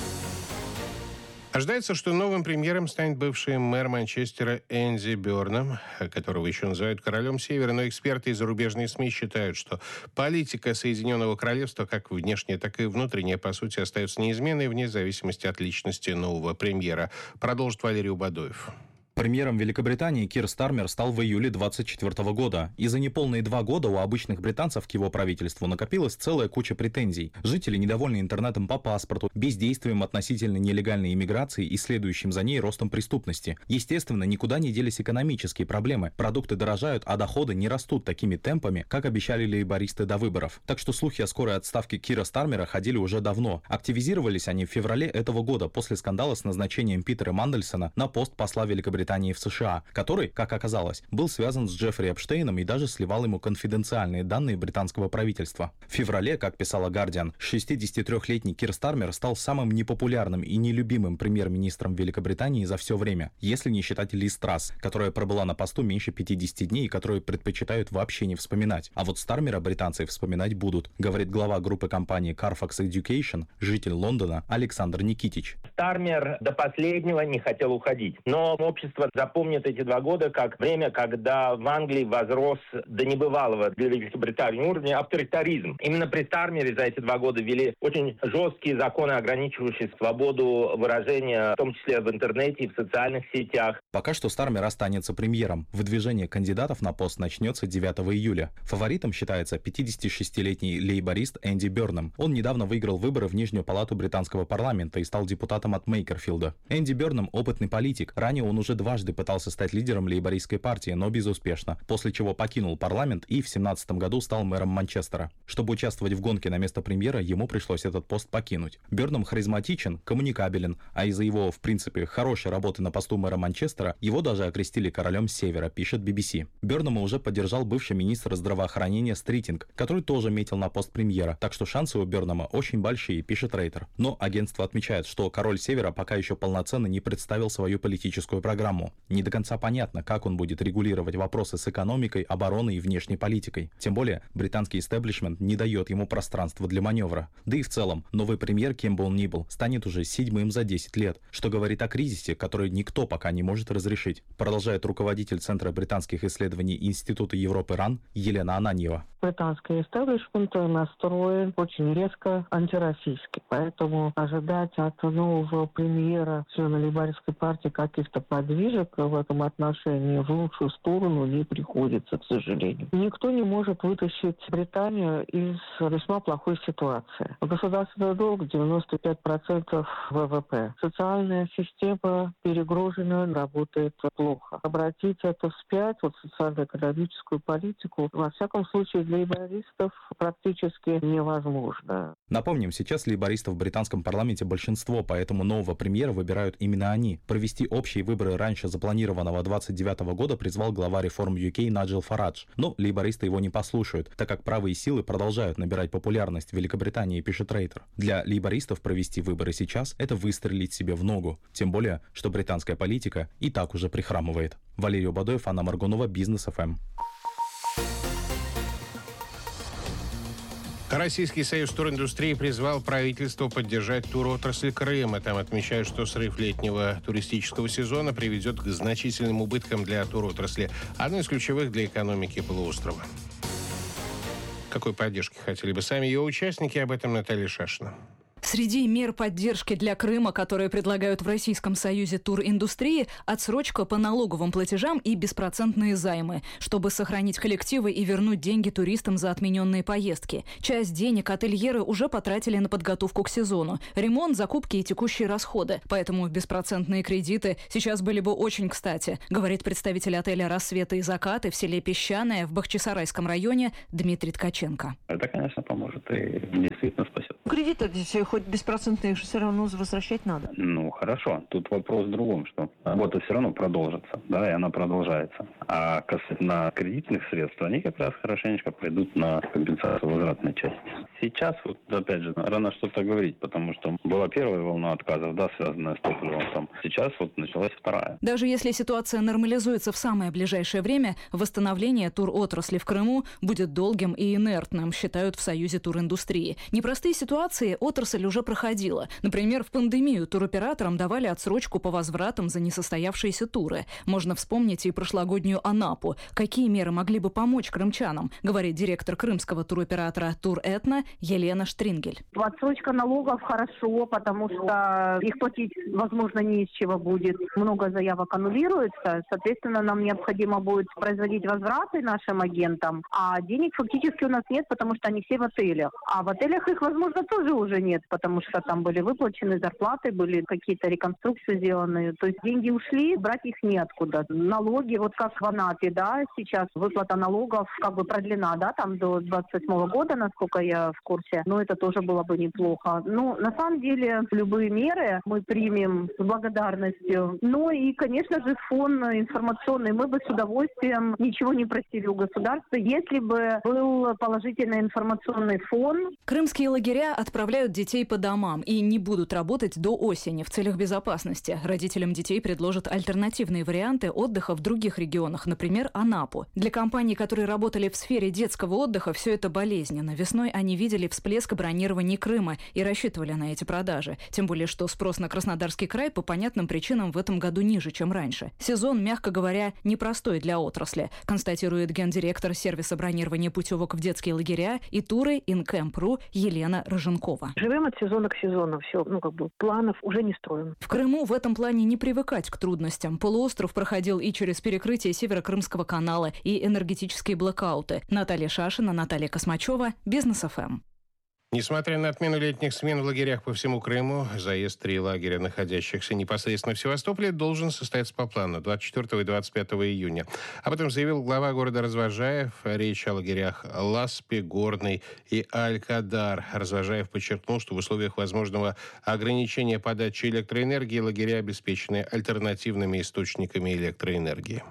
Ожидается, что новым премьером станет бывший мэр Манчестера Энди Бёрнам, которого еще называют королем Севера, но эксперты и зарубежные СМИ считают, что политика Соединенного Королевства, как внешняя, так и внутренняя, по сути, остается неизменной вне зависимости от личности нового премьера. Продолжит Валерий Убадоев. Премьером Великобритании Кир Стармер стал в июле двадцать четвёртого года. И за неполные два года у обычных британцев к его правительству накопилась целая куча претензий. Жители недовольны интернетом по паспорту, бездействием относительно нелегальной иммиграции и следующим за ней ростом преступности. Естественно, никуда не делись экономические проблемы. Продукты дорожают, а доходы не растут такими темпами, как обещали лейбористы до выборов. Так что слухи о скорой отставке Кира Стармера ходили уже давно. Активизировались они в феврале этого года после скандала с назначением Питера Мандельсона на пост посла Великобритании в США, который, как оказалось, был связан с Джеффри Эпштейном и даже сливал ему конфиденциальные данные британского правительства. В феврале, как писала Guardian, шестидесятитрёхлетний Кир Стармер стал самым непопулярным и нелюбимым премьер-министром Великобритании за все время, если не считать Лиз Трасс, которая пробыла на посту меньше пятидесяти дней и которую предпочитают вообще не вспоминать. А вот Стармера британцы вспоминать будут, говорит глава группы компании Carfax Education, житель Лондона Александр Никитич. Стармер до последнего не хотел уходить, но общество запомнит эти два года как время, когда в Англии возрос до небывалого для Великобритании уровня авторитаризм. Именно при Стармере за эти два года ввели очень жесткие законы, ограничивающие свободу выражения, в том числе в интернете и в социальных сетях. Пока что Стармер останется премьером. Выдвижение кандидатов на пост начнется девятого июля. Фаворитом считается пятидесятишестилетний лейборист Энди Бёрнам. Он недавно выиграл выборы в Нижнюю палату британского парламента и стал депутатом от Мейкерфилда. Энди Бёрнам – опытный политик. Ранее он уже дважды пытался стать лидером лейбористской партии, но безуспешно, после чего покинул парламент и в семнадцатом году стал мэром Манчестера. Чтобы участвовать в гонке на место премьера, ему пришлось этот пост покинуть. Бёрнам харизматичен, коммуникабелен, а из-за его, в принципе, хорошей работы на посту мэра Манчестера, его даже окрестили королем Севера, пишет би би си. Бёрнама уже поддержал бывший министр здравоохранения Стритинг, который тоже метил на пост премьера, так что шансы у Бёрнама очень большие, пишет Рейтер. Но агентство отмечает, что король Севера пока еще полноценно не представил свою политическую программу. Не до конца понятно, как он будет регулировать вопросы с экономикой, обороной и внешней политикой. Тем более, британский истеблишмент не дает ему пространства для маневра. Да и в целом, новый премьер, кем бы он ни был, станет уже седьмым за десять лет, что говорит о кризисе, который никто пока не может разрешить. Продолжает руководитель Центра британских исследований Института Европы РАН Елена Ананьева. Британский истеблишмент настроен очень резко антироссийски, поэтому ожидать от нового премьера члена лейбористской партии каких-то подвижек в этом отношении в лучшую сторону не приходится, к сожалению. Никто не может вытащить Британию из весьма плохой ситуации. Государственный долг девяносто пять процентов вэ вэ пэ. Социальная система перегружена, работает плохо. Обратить это вспять, вот социально-экономическую политику, во всяком случае, лейбористов практически невозможно. Напомним, сейчас лейбористов в британском парламенте большинство, поэтому нового премьера выбирают именно они. Провести общие выборы раньше запланированного двадцать девятого года призвал глава реформ ю кей Наджел Фарадж. Но лейбористы его не послушают, так как правые силы продолжают набирать популярность в Великобритании, пишет Рейтер. Для лейбористов провести выборы сейчас – это выстрелить себе в ногу. Тем более, что британская политика и так уже прихрамывает. Валерий Бадоев, Анна Маргунова, Бизнес эф эм. Российский союз туриндустрии призвал правительство поддержать туроотрасль Крыма. Там отмечают, что срыв летнего туристического сезона приведет к значительным убыткам для туротрасли, одной из ключевых для экономики полуострова. Какой поддержки хотели бы сами ее участники? Об этом Наталья Шашина. Среди мер поддержки для Крыма, которые предлагают в Российском союзе туриндустрии, отсрочка по налоговым платежам и беспроцентные займы, чтобы сохранить коллективы и вернуть деньги туристам за отмененные поездки. Часть денег ательеры уже потратили на подготовку к сезону, ремонт, закупки и текущие расходы. Поэтому беспроцентные кредиты сейчас были бы очень кстати, говорит представитель отеля «Рассветы и закаты» в селе Песчаное в Бахчисарайском районе Дмитрий Ткаченко. Это, конечно, поможет и действительно спасет. Кредиты здесь хоть беспроцентные все равно возвращать надо. Ну, хорошо. Тут вопрос в другом, что работа все равно продолжится, да, и она продолжается. А касательно кредитных средств, они как раз хорошенечко придут на компенсацию возвратной части. Сейчас, вот, опять же, рано что-то говорить, потому что была первая волна отказов, да, связанная с топливом. Там. Сейчас вот началась вторая. Даже если ситуация нормализуется в самое ближайшее время, восстановление туротрасли в Крыму будет долгим и инертным, считают в Союзе туриндустрии. Непростые ситуации отрасль уже проходила. Например, в пандемию туроператорам давали отсрочку по возвратам за несостоявшиеся туры. Можно вспомнить и прошлогоднюю Анапу. Какие меры могли бы помочь крымчанам, говорит директор крымского туроператора «Туретно» Елена Штрингель. Отсрочка налогов хорошо, потому что их платить, возможно, не из чего будет. Много заявок аннулируется. Соответственно, нам необходимо будет производить возвраты нашим агентам. А денег фактически у нас нет, потому что они все в отелях. А в отелях их, возможно, тоже уже нет, потому что там были выплачены зарплаты, были какие-то реконструкции сделаны. То есть деньги ушли, брать их неоткуда. Налоги, вот как в Анапе, да, сейчас выплата налогов как бы продлена, да, там до двадцать восьмого года, насколько я в курсе. Но это тоже было бы неплохо. Ну, на самом деле, любые меры мы примем с благодарностью. Ну и, конечно же, фон информационный. Мы бы с удовольствием ничего не просили у государства, если бы был положительный информационный фон. Крымские лагеря отправляют детей по домам и не будут работать до осени в целях безопасности. Родителям детей предложат альтернативные варианты отдыха в других регионах, например, Анапу. Для компаний, которые работали в сфере детского отдыха, все это болезненно. Весной они видели всплеск бронирования Крыма и рассчитывали на эти продажи. Тем более, что спрос на Краснодарский край по понятным причинам в этом году ниже, чем раньше. Сезон, мягко говоря, непростой для отрасли, констатирует гендиректор сервиса бронирования путевок в детские лагеря и туры Инкэмп.ру Елена Рыженкова. Живем от сезона к сезону. Все, ну как бы планов уже не строим. В Крыму в этом плане не привыкать к трудностям. Полуостров проходил и через перекрытие Северо-Крымского канала, и энергетические блэкауты. Наталья Шашина, Наталья Космачева, Бизнес эф эм. Несмотря на отмену летних смен в лагерях по всему Крыму, заезд три лагеря, находящихся непосредственно в Севастополе, должен состояться по плану двадцать четвёртого и двадцать пятого июня. Об этом заявил глава города Развожаев. Речь о лагерях Ласпи, Горный и Алькадар. Развожаев подчеркнул, что в условиях возможного ограничения подачи электроэнергии лагеря обеспечены альтернативными источниками электроэнергии.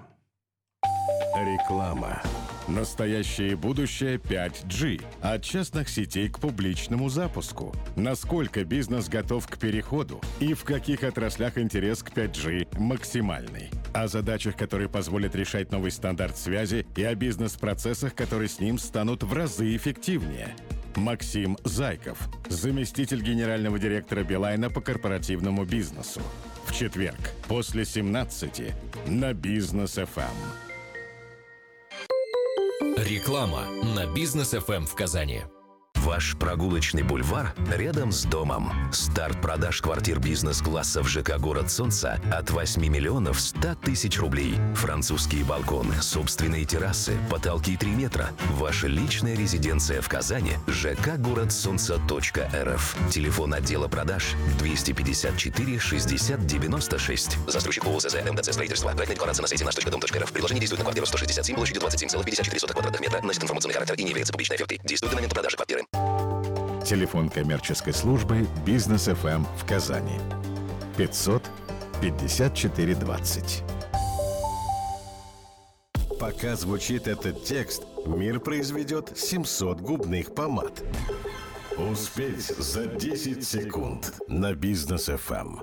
Реклама. Настоящее будущее пять джи. От частных сетей к публичному запуску. Насколько бизнес готов к переходу и в каких отраслях интерес к пять джи максимальный. О задачах, которые позволят решать новый стандарт связи, и о бизнес-процессах, которые с ним станут в разы эффективнее. Максим Зайков, заместитель генерального директора Билайна по корпоративному бизнесу. В четверг после семнадцати на Бизнес эф эм. Реклама на Бизнес эф эм в Казани. Ваш прогулочный бульвар рядом с домом. Старт продаж квартир бизнес-класса в ЖК «Город Солнца» от восьми миллионов ста тысяч рублей. Французские балконы, собственные террасы, потолки три метра. Ваша личная резиденция в Казани. ЖК «Город Солнца точка эр эф». Телефон отдела продаж двести пятьдесят четыре шестьдесят девяносто шесть. Застройщик ООО ЗЗ МТЦ «Строительство». Проектная декларация на сайте наш точка дом точка эр эф. Предложение действует на квартиру сто шестьдесят семь площадью двадцать семь целых пятьдесят четыре сотых квадратных метра. Носит информационный характер и не является публичной офертой. Действует до момента продажи квартиры. Телефон коммерческой службы «Бизнес эф эм» в Казани. пятьсот пятьдесят четыре двадцать. Пока звучит этот текст, мир произведет семьсот губных помад. Успеть за десять секунд на «Бизнес эф эм».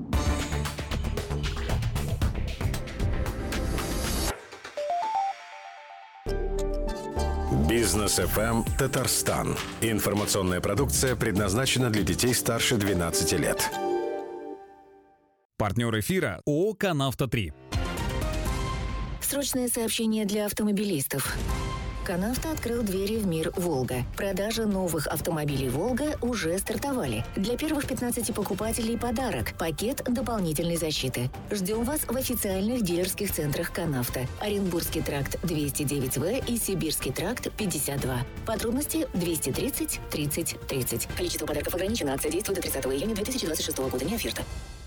«Бизнес эф эм Татарстан». Информационная продукция предназначена для детей старше двенадцати лет. Партнер эфира ООО «Канавто три». Срочное сообщение для автомобилистов. «Канавто» открыл двери в мир «Волга». Продажа новых автомобилей «Волга» уже стартовали. Для первых пятнадцати покупателей подарок – пакет дополнительной защиты. Ждем вас в официальных дилерских центрах «Канавто». Оренбургский тракт двести девять вэ и Сибирский тракт пятьдесят два. Подробности двести тридцать тридцать тридцать. Количество подарков ограничено. Акция действует до тридцатого июня две тысячи двадцать шестого года. Не оферта.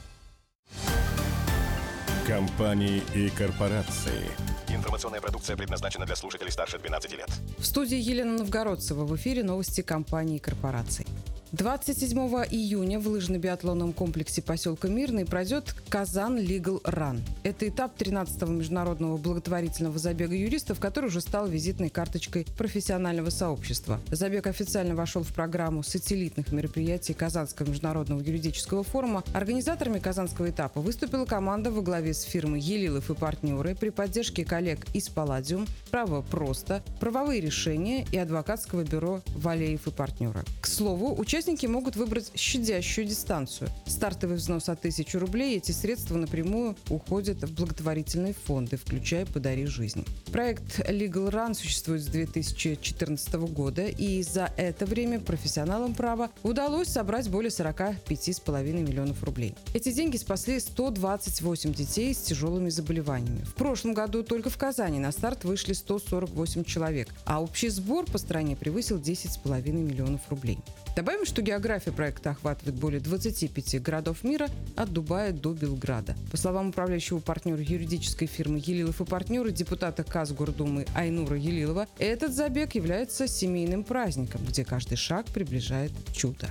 Компании и корпорации. Информационная продукция предназначена для слушателей старше двенадцати лет. В студии Елена Новгородцева. В эфире новости компаний и корпораций. двадцать седьмого июня в лыжно-биатлонном комплексе поселка Мирный пройдет Казан Legal Run. Это этап тринадцатого международного благотворительного забега юристов, который уже стал визитной карточкой профессионального сообщества. Забег официально вошел в программу сателлитных мероприятий Казанского международного юридического форума. Организаторами казанского этапа выступила команда во главе с фирмой «Елилов и партнеры» при поддержке коллег из «Палладиум», «Право просто», «Правовые решения» и адвокатского бюро «Валеев и партнеры». К слову, участники Участники могут выбрать щадящую дистанцию. Стартовый взнос от тысячи рублей. Эти средства напрямую уходят в благотворительные фонды, включая «Подари жизнь». Проект Legal Run существует с две тысячи четырнадцатого года, и за это время профессионалам права удалось собрать более сорока пяти с половиной миллионов рублей. Эти деньги спасли сто двадцать восемь детей с тяжелыми заболеваниями. В прошлом году только в Казани на старт вышли сто сорок восемь человек, а общий сбор по стране превысил десять с половиной миллионов рублей. Добавим, что география проекта охватывает более двадцати пяти городов мира от Дубая до Белграда. По словам управляющего партнера юридической фирмы «Елилов и партнеры», депутата Казгордумы Айнура Елилова, этот забег является семейным праздником, где каждый шаг приближает чудо.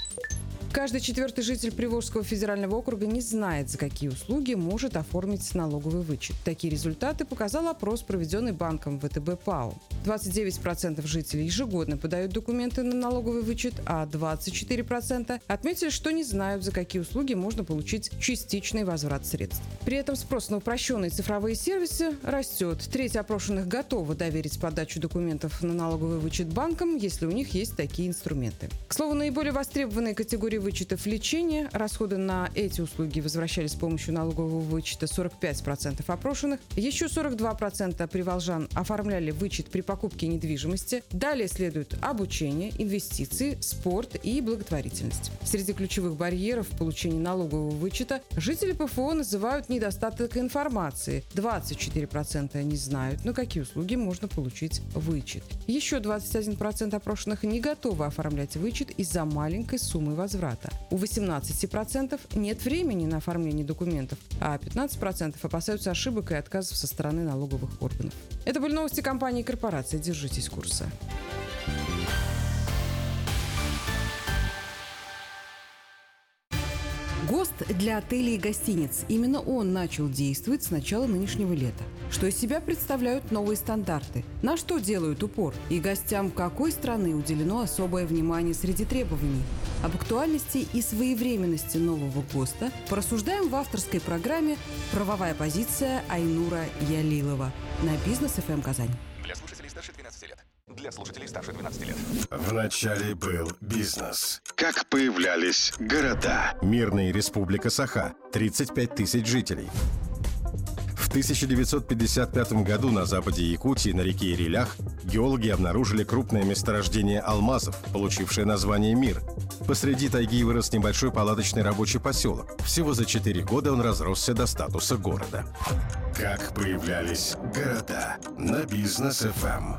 Каждый четвертый житель Приволжского федерального округа не знает, за какие услуги может оформить налоговый вычет. Такие результаты показал опрос, проведенный банком вэ тэ бэ ПАО. двадцать девять процентов жителей ежегодно подают документы на налоговый вычет, а двадцать четыре процента отметили, что не знают, за какие услуги можно получить частичный возврат средств. При этом спрос на упрощенные цифровые сервисы растет. Треть опрошенных готовы доверить подачу документов на налоговый вычет банкам, если у них есть такие инструменты. К слову, наиболее востребованные категории вычетов лечения, расходы на эти услуги возвращались с помощью налогового вычета сорок пять процентов опрошенных, еще сорок два процента приволжан оформляли вычет при покупке недвижимости. Далее следует обучение, инвестиции, спорт и благотворительность. Среди ключевых барьеров в получении налогового вычета жители пэ эф о называют недостаток информации. двадцать четыре процента не знают, на какие услуги можно получить вычет. Еще двадцать один процент опрошенных не готовы оформлять вычет из-за маленькой суммы возврата. У восемнадцати процентов нет времени на оформление документов, а пятнадцать процентов опасаются ошибок и отказов со стороны налоговых органов. Это были новости компании и корпорации. Держитесь курса. ГОСТ для отелей и гостиниц. Именно он начал действовать с начала нынешнего лета. Что из себя представляют новые стандарты? На что делают упор? И гостям какой страны уделено особое внимание среди требований? Об актуальности и своевременности нового ГОСТа порассуждаем в авторской программе «Правовая позиция» Айнура Ялилова на Бизнес эф эм Казань. Для слушателей старше двенадцати лет. Для слушателей старше двенадцати лет. Вначале был бизнес. Как появлялись города. Мирная республика Саха. тридцать пять тысяч жителей. В В тысяча девятьсот пятьдесят пятом году на западе Якутии на реке Ирилях геологи обнаружили крупное месторождение алмазов, получившее название «Мир». Посреди тайги вырос небольшой палаточный рабочий поселок. Всего за четыре года он разросся до статуса города. Как появлялись города на Бизнес эф эм.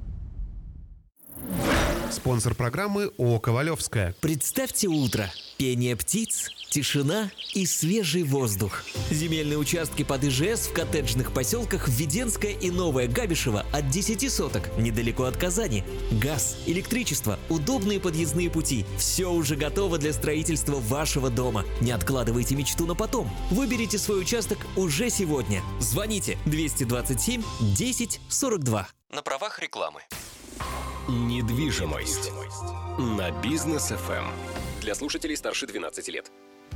Спонсор программы ООО «Ковалевская». Представьте утро. Пение птиц, тишина и свежий воздух. Земельные участки под ИЖС в коттеджных поселках Введенское и Новое Габишево от десяти соток, недалеко от Казани. Газ, электричество, удобные подъездные пути. Все уже готово для строительства вашего дома. Не откладывайте мечту на потом. Выберите свой участок уже сегодня. Звоните двести двадцать семь десять сорок два. На правах рекламы. Недвижимость на Бизнес эф эм. Для слушателей старше двенадцати лет.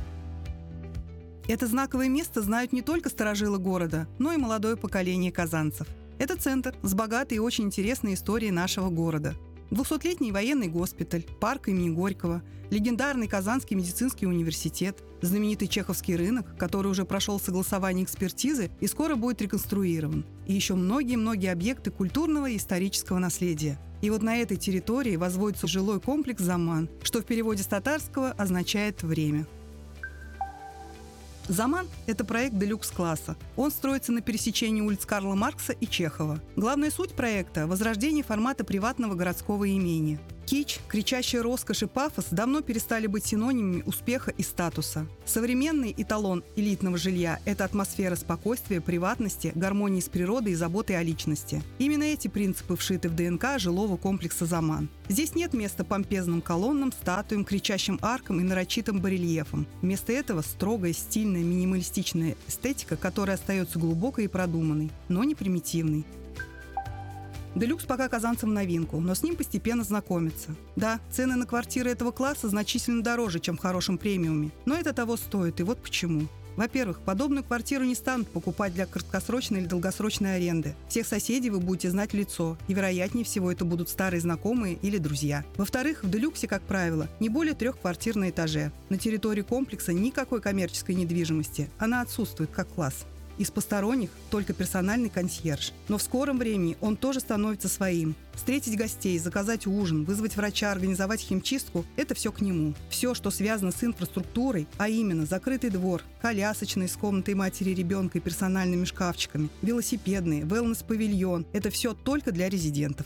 Это знаковое место знают не только старожилы города, но и молодое поколение казанцев. Это центр с богатой и очень интересной историей нашего города. двухсотлетний военный госпиталь, парк имени Горького, легендарный Казанский медицинский университет, знаменитый Чеховский рынок, который уже прошел согласование экспертизы и скоро будет реконструирован, и еще многие-многие объекты культурного и исторического наследия. И вот на этой территории возводится жилой комплекс «Заман», что в переводе с татарского означает «время». «Заман» — это проект делюкс-класса. Он строится на пересечении улиц Карла Маркса и Чехова. Главная суть проекта — возрождение формата приватного городского имения. Кич, кричащая роскошь и пафос давно перестали быть синонимами успеха и статуса. Современный эталон элитного жилья – это атмосфера спокойствия, приватности, гармонии с природой и заботы о личности. Именно эти принципы вшиты в ДНК жилого комплекса «Заман». Здесь нет места помпезным колоннам, статуям, кричащим аркам и нарочитым барельефам. Вместо этого строгая, стильная, минималистичная эстетика, которая остается глубокой и продуманной, но не примитивной. Делюкс пока казанцам в новинку, но с ним постепенно знакомятся. Да, цены на квартиры этого класса значительно дороже, чем в хорошем премиуме, но это того стоит, и вот почему. Во-первых, подобную квартиру не станут покупать для краткосрочной или долгосрочной аренды. Всех соседей вы будете знать в лицо, и вероятнее всего это будут старые знакомые или друзья. Во-вторых, в делюксе, как правило, не более трех квартир на этаже. На территории комплекса никакой коммерческой недвижимости, она отсутствует как класс. Из посторонних только персональный консьерж. Но в скором времени он тоже становится своим. Встретить гостей, заказать ужин, вызвать врача, организовать химчистку – это все к нему. Все, что связано с инфраструктурой, а именно закрытый двор, колясочный с комнатой матери и ребенка и персональными шкафчиками, велосипедные, wellness-павильон – это все только для резидентов.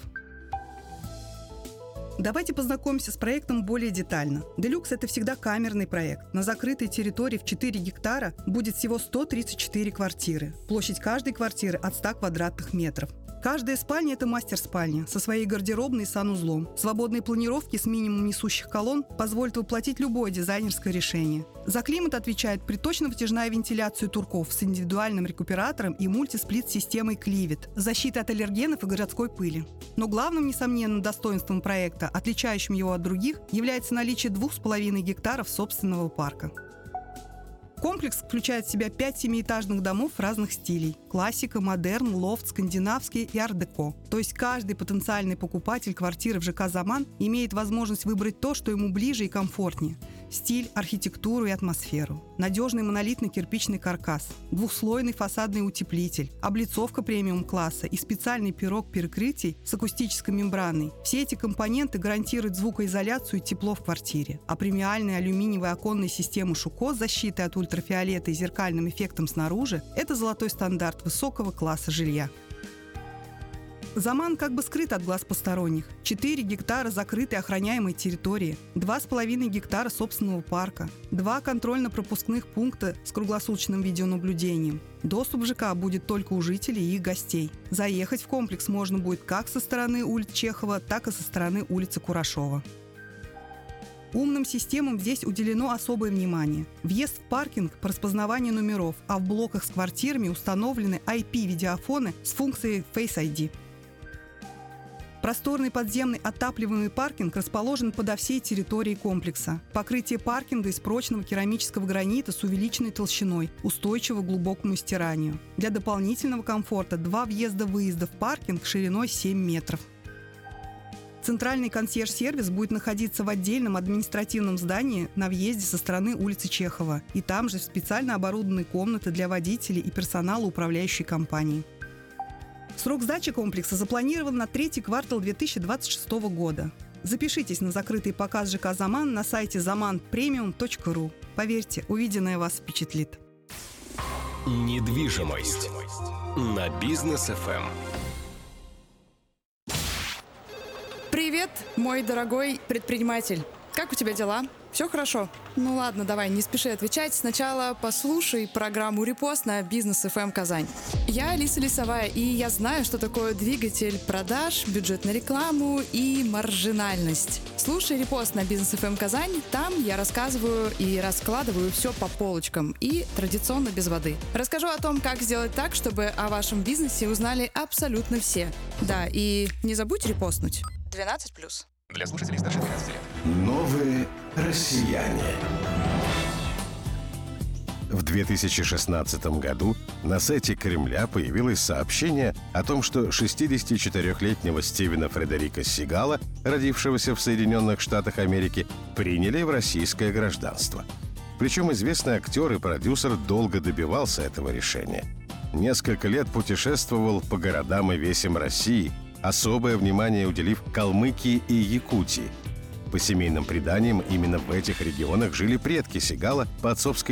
Давайте познакомимся с проектом более детально. Делюкс – это всегда камерный проект. На закрытой территории в четыре гектара будет всего сто тридцать четыре квартиры. Площадь каждой квартиры от ста квадратных метров. Каждая спальня – это мастер-спальня со своей гардеробной и санузлом. Свободные планировки с минимумом несущих колонн позволят воплотить любое дизайнерское решение. За климат отвечает приточно-вытяжная вентиляция турков с индивидуальным рекуператором и мультисплит-системой Кливет, защита от аллергенов и городской пыли. Но главным, несомненным достоинством проекта, отличающим его от других, является наличие двух с половиной гектаров собственного парка. Комплекс включает в себя пять семиэтажных домов разных стилей – классика, модерн, лофт, скандинавский и арт-деко. То есть каждый потенциальный покупатель квартиры в ЖК «Заман» имеет возможность выбрать то, что ему ближе и комфортнее – стиль, архитектуру и атмосферу. Надежный монолитный кирпичный каркас, двухслойный фасадный утеплитель, облицовка премиум-класса и специальный пирог перекрытий с акустической мембраной. Все эти компоненты гарантируют звукоизоляцию и тепло в квартире, а премиальная алюминиевая оконная система Шуко с защитой от ультрафиолета и зеркальным эффектом снаружи – это золотой стандарт высокого класса жилья. «Заман» как бы скрыт от глаз посторонних. четыре гектара закрытой охраняемой территории, два с половиной гектара собственного парка, два контрольно-пропускных пункта с круглосуточным видеонаблюдением. Доступ в ЖК будет только у жителей и их гостей. Заехать в комплекс можно будет как со стороны улиц Чехова, так и со стороны улицы Курашова. Умным системам здесь уделено особое внимание. Въезд в паркинг по распознаванию номеров, а в блоках с квартирами установлены ай пи-видеофоны с функцией Face ай ди. Просторный подземный отапливаемый паркинг расположен подо всей территорией комплекса. Покрытие паркинга из прочного керамического гранита с увеличенной толщиной, устойчиво к глубокому стиранию. Для дополнительного комфорта два въезда-выезда в паркинг шириной семь метров. Центральный консьерж-сервис будет находиться в отдельном административном здании на въезде со стороны улицы Чехова. И там же специально оборудованные комнаты для водителей и персонала управляющей компании. Срок сдачи комплекса запланирован на третий квартал две тысячи двадцать шестого года. Запишитесь на закрытый показ ЖК «Заман» на сайте заман премиум точка ру. Поверьте, увиденное вас впечатлит. Недвижимость на Бизнес эф эм. Привет, мой дорогой предприниматель. Как у тебя дела? Все хорошо? Ну ладно, давай, не спеши отвечать. Сначала послушай программу «Репост» на Бизнес эф эм Казань. Я Алиса Лисовая, и я знаю, что такое двигатель продаж, бюджет на рекламу и маржинальность. Слушай «Репост» на Бизнес эф эм Казань. Там я рассказываю и раскладываю все по полочкам. И традиционно без воды. Расскажу о том, как сделать так, чтобы о вашем бизнесе узнали абсолютно все. Да, и не забудь репостнуть. двенадцать плюс. Для слушателей старше двенадцати лет. Новые россияне. В две тысячи шестнадцатом году на сайте Кремля появилось сообщение о том, что шестидесятичетырёхлетнего Стивена Фредерика Сигала, родившегося в Соединенных Штатах Америки, приняли в российское гражданство. Причем известный актер и продюсер долго добивался этого решения. Несколько лет путешествовал по городам и весям России, особое внимание уделив Калмыкии и Якутии. По семейным преданиям, именно в этих регионах жили предки Сигала по отцовской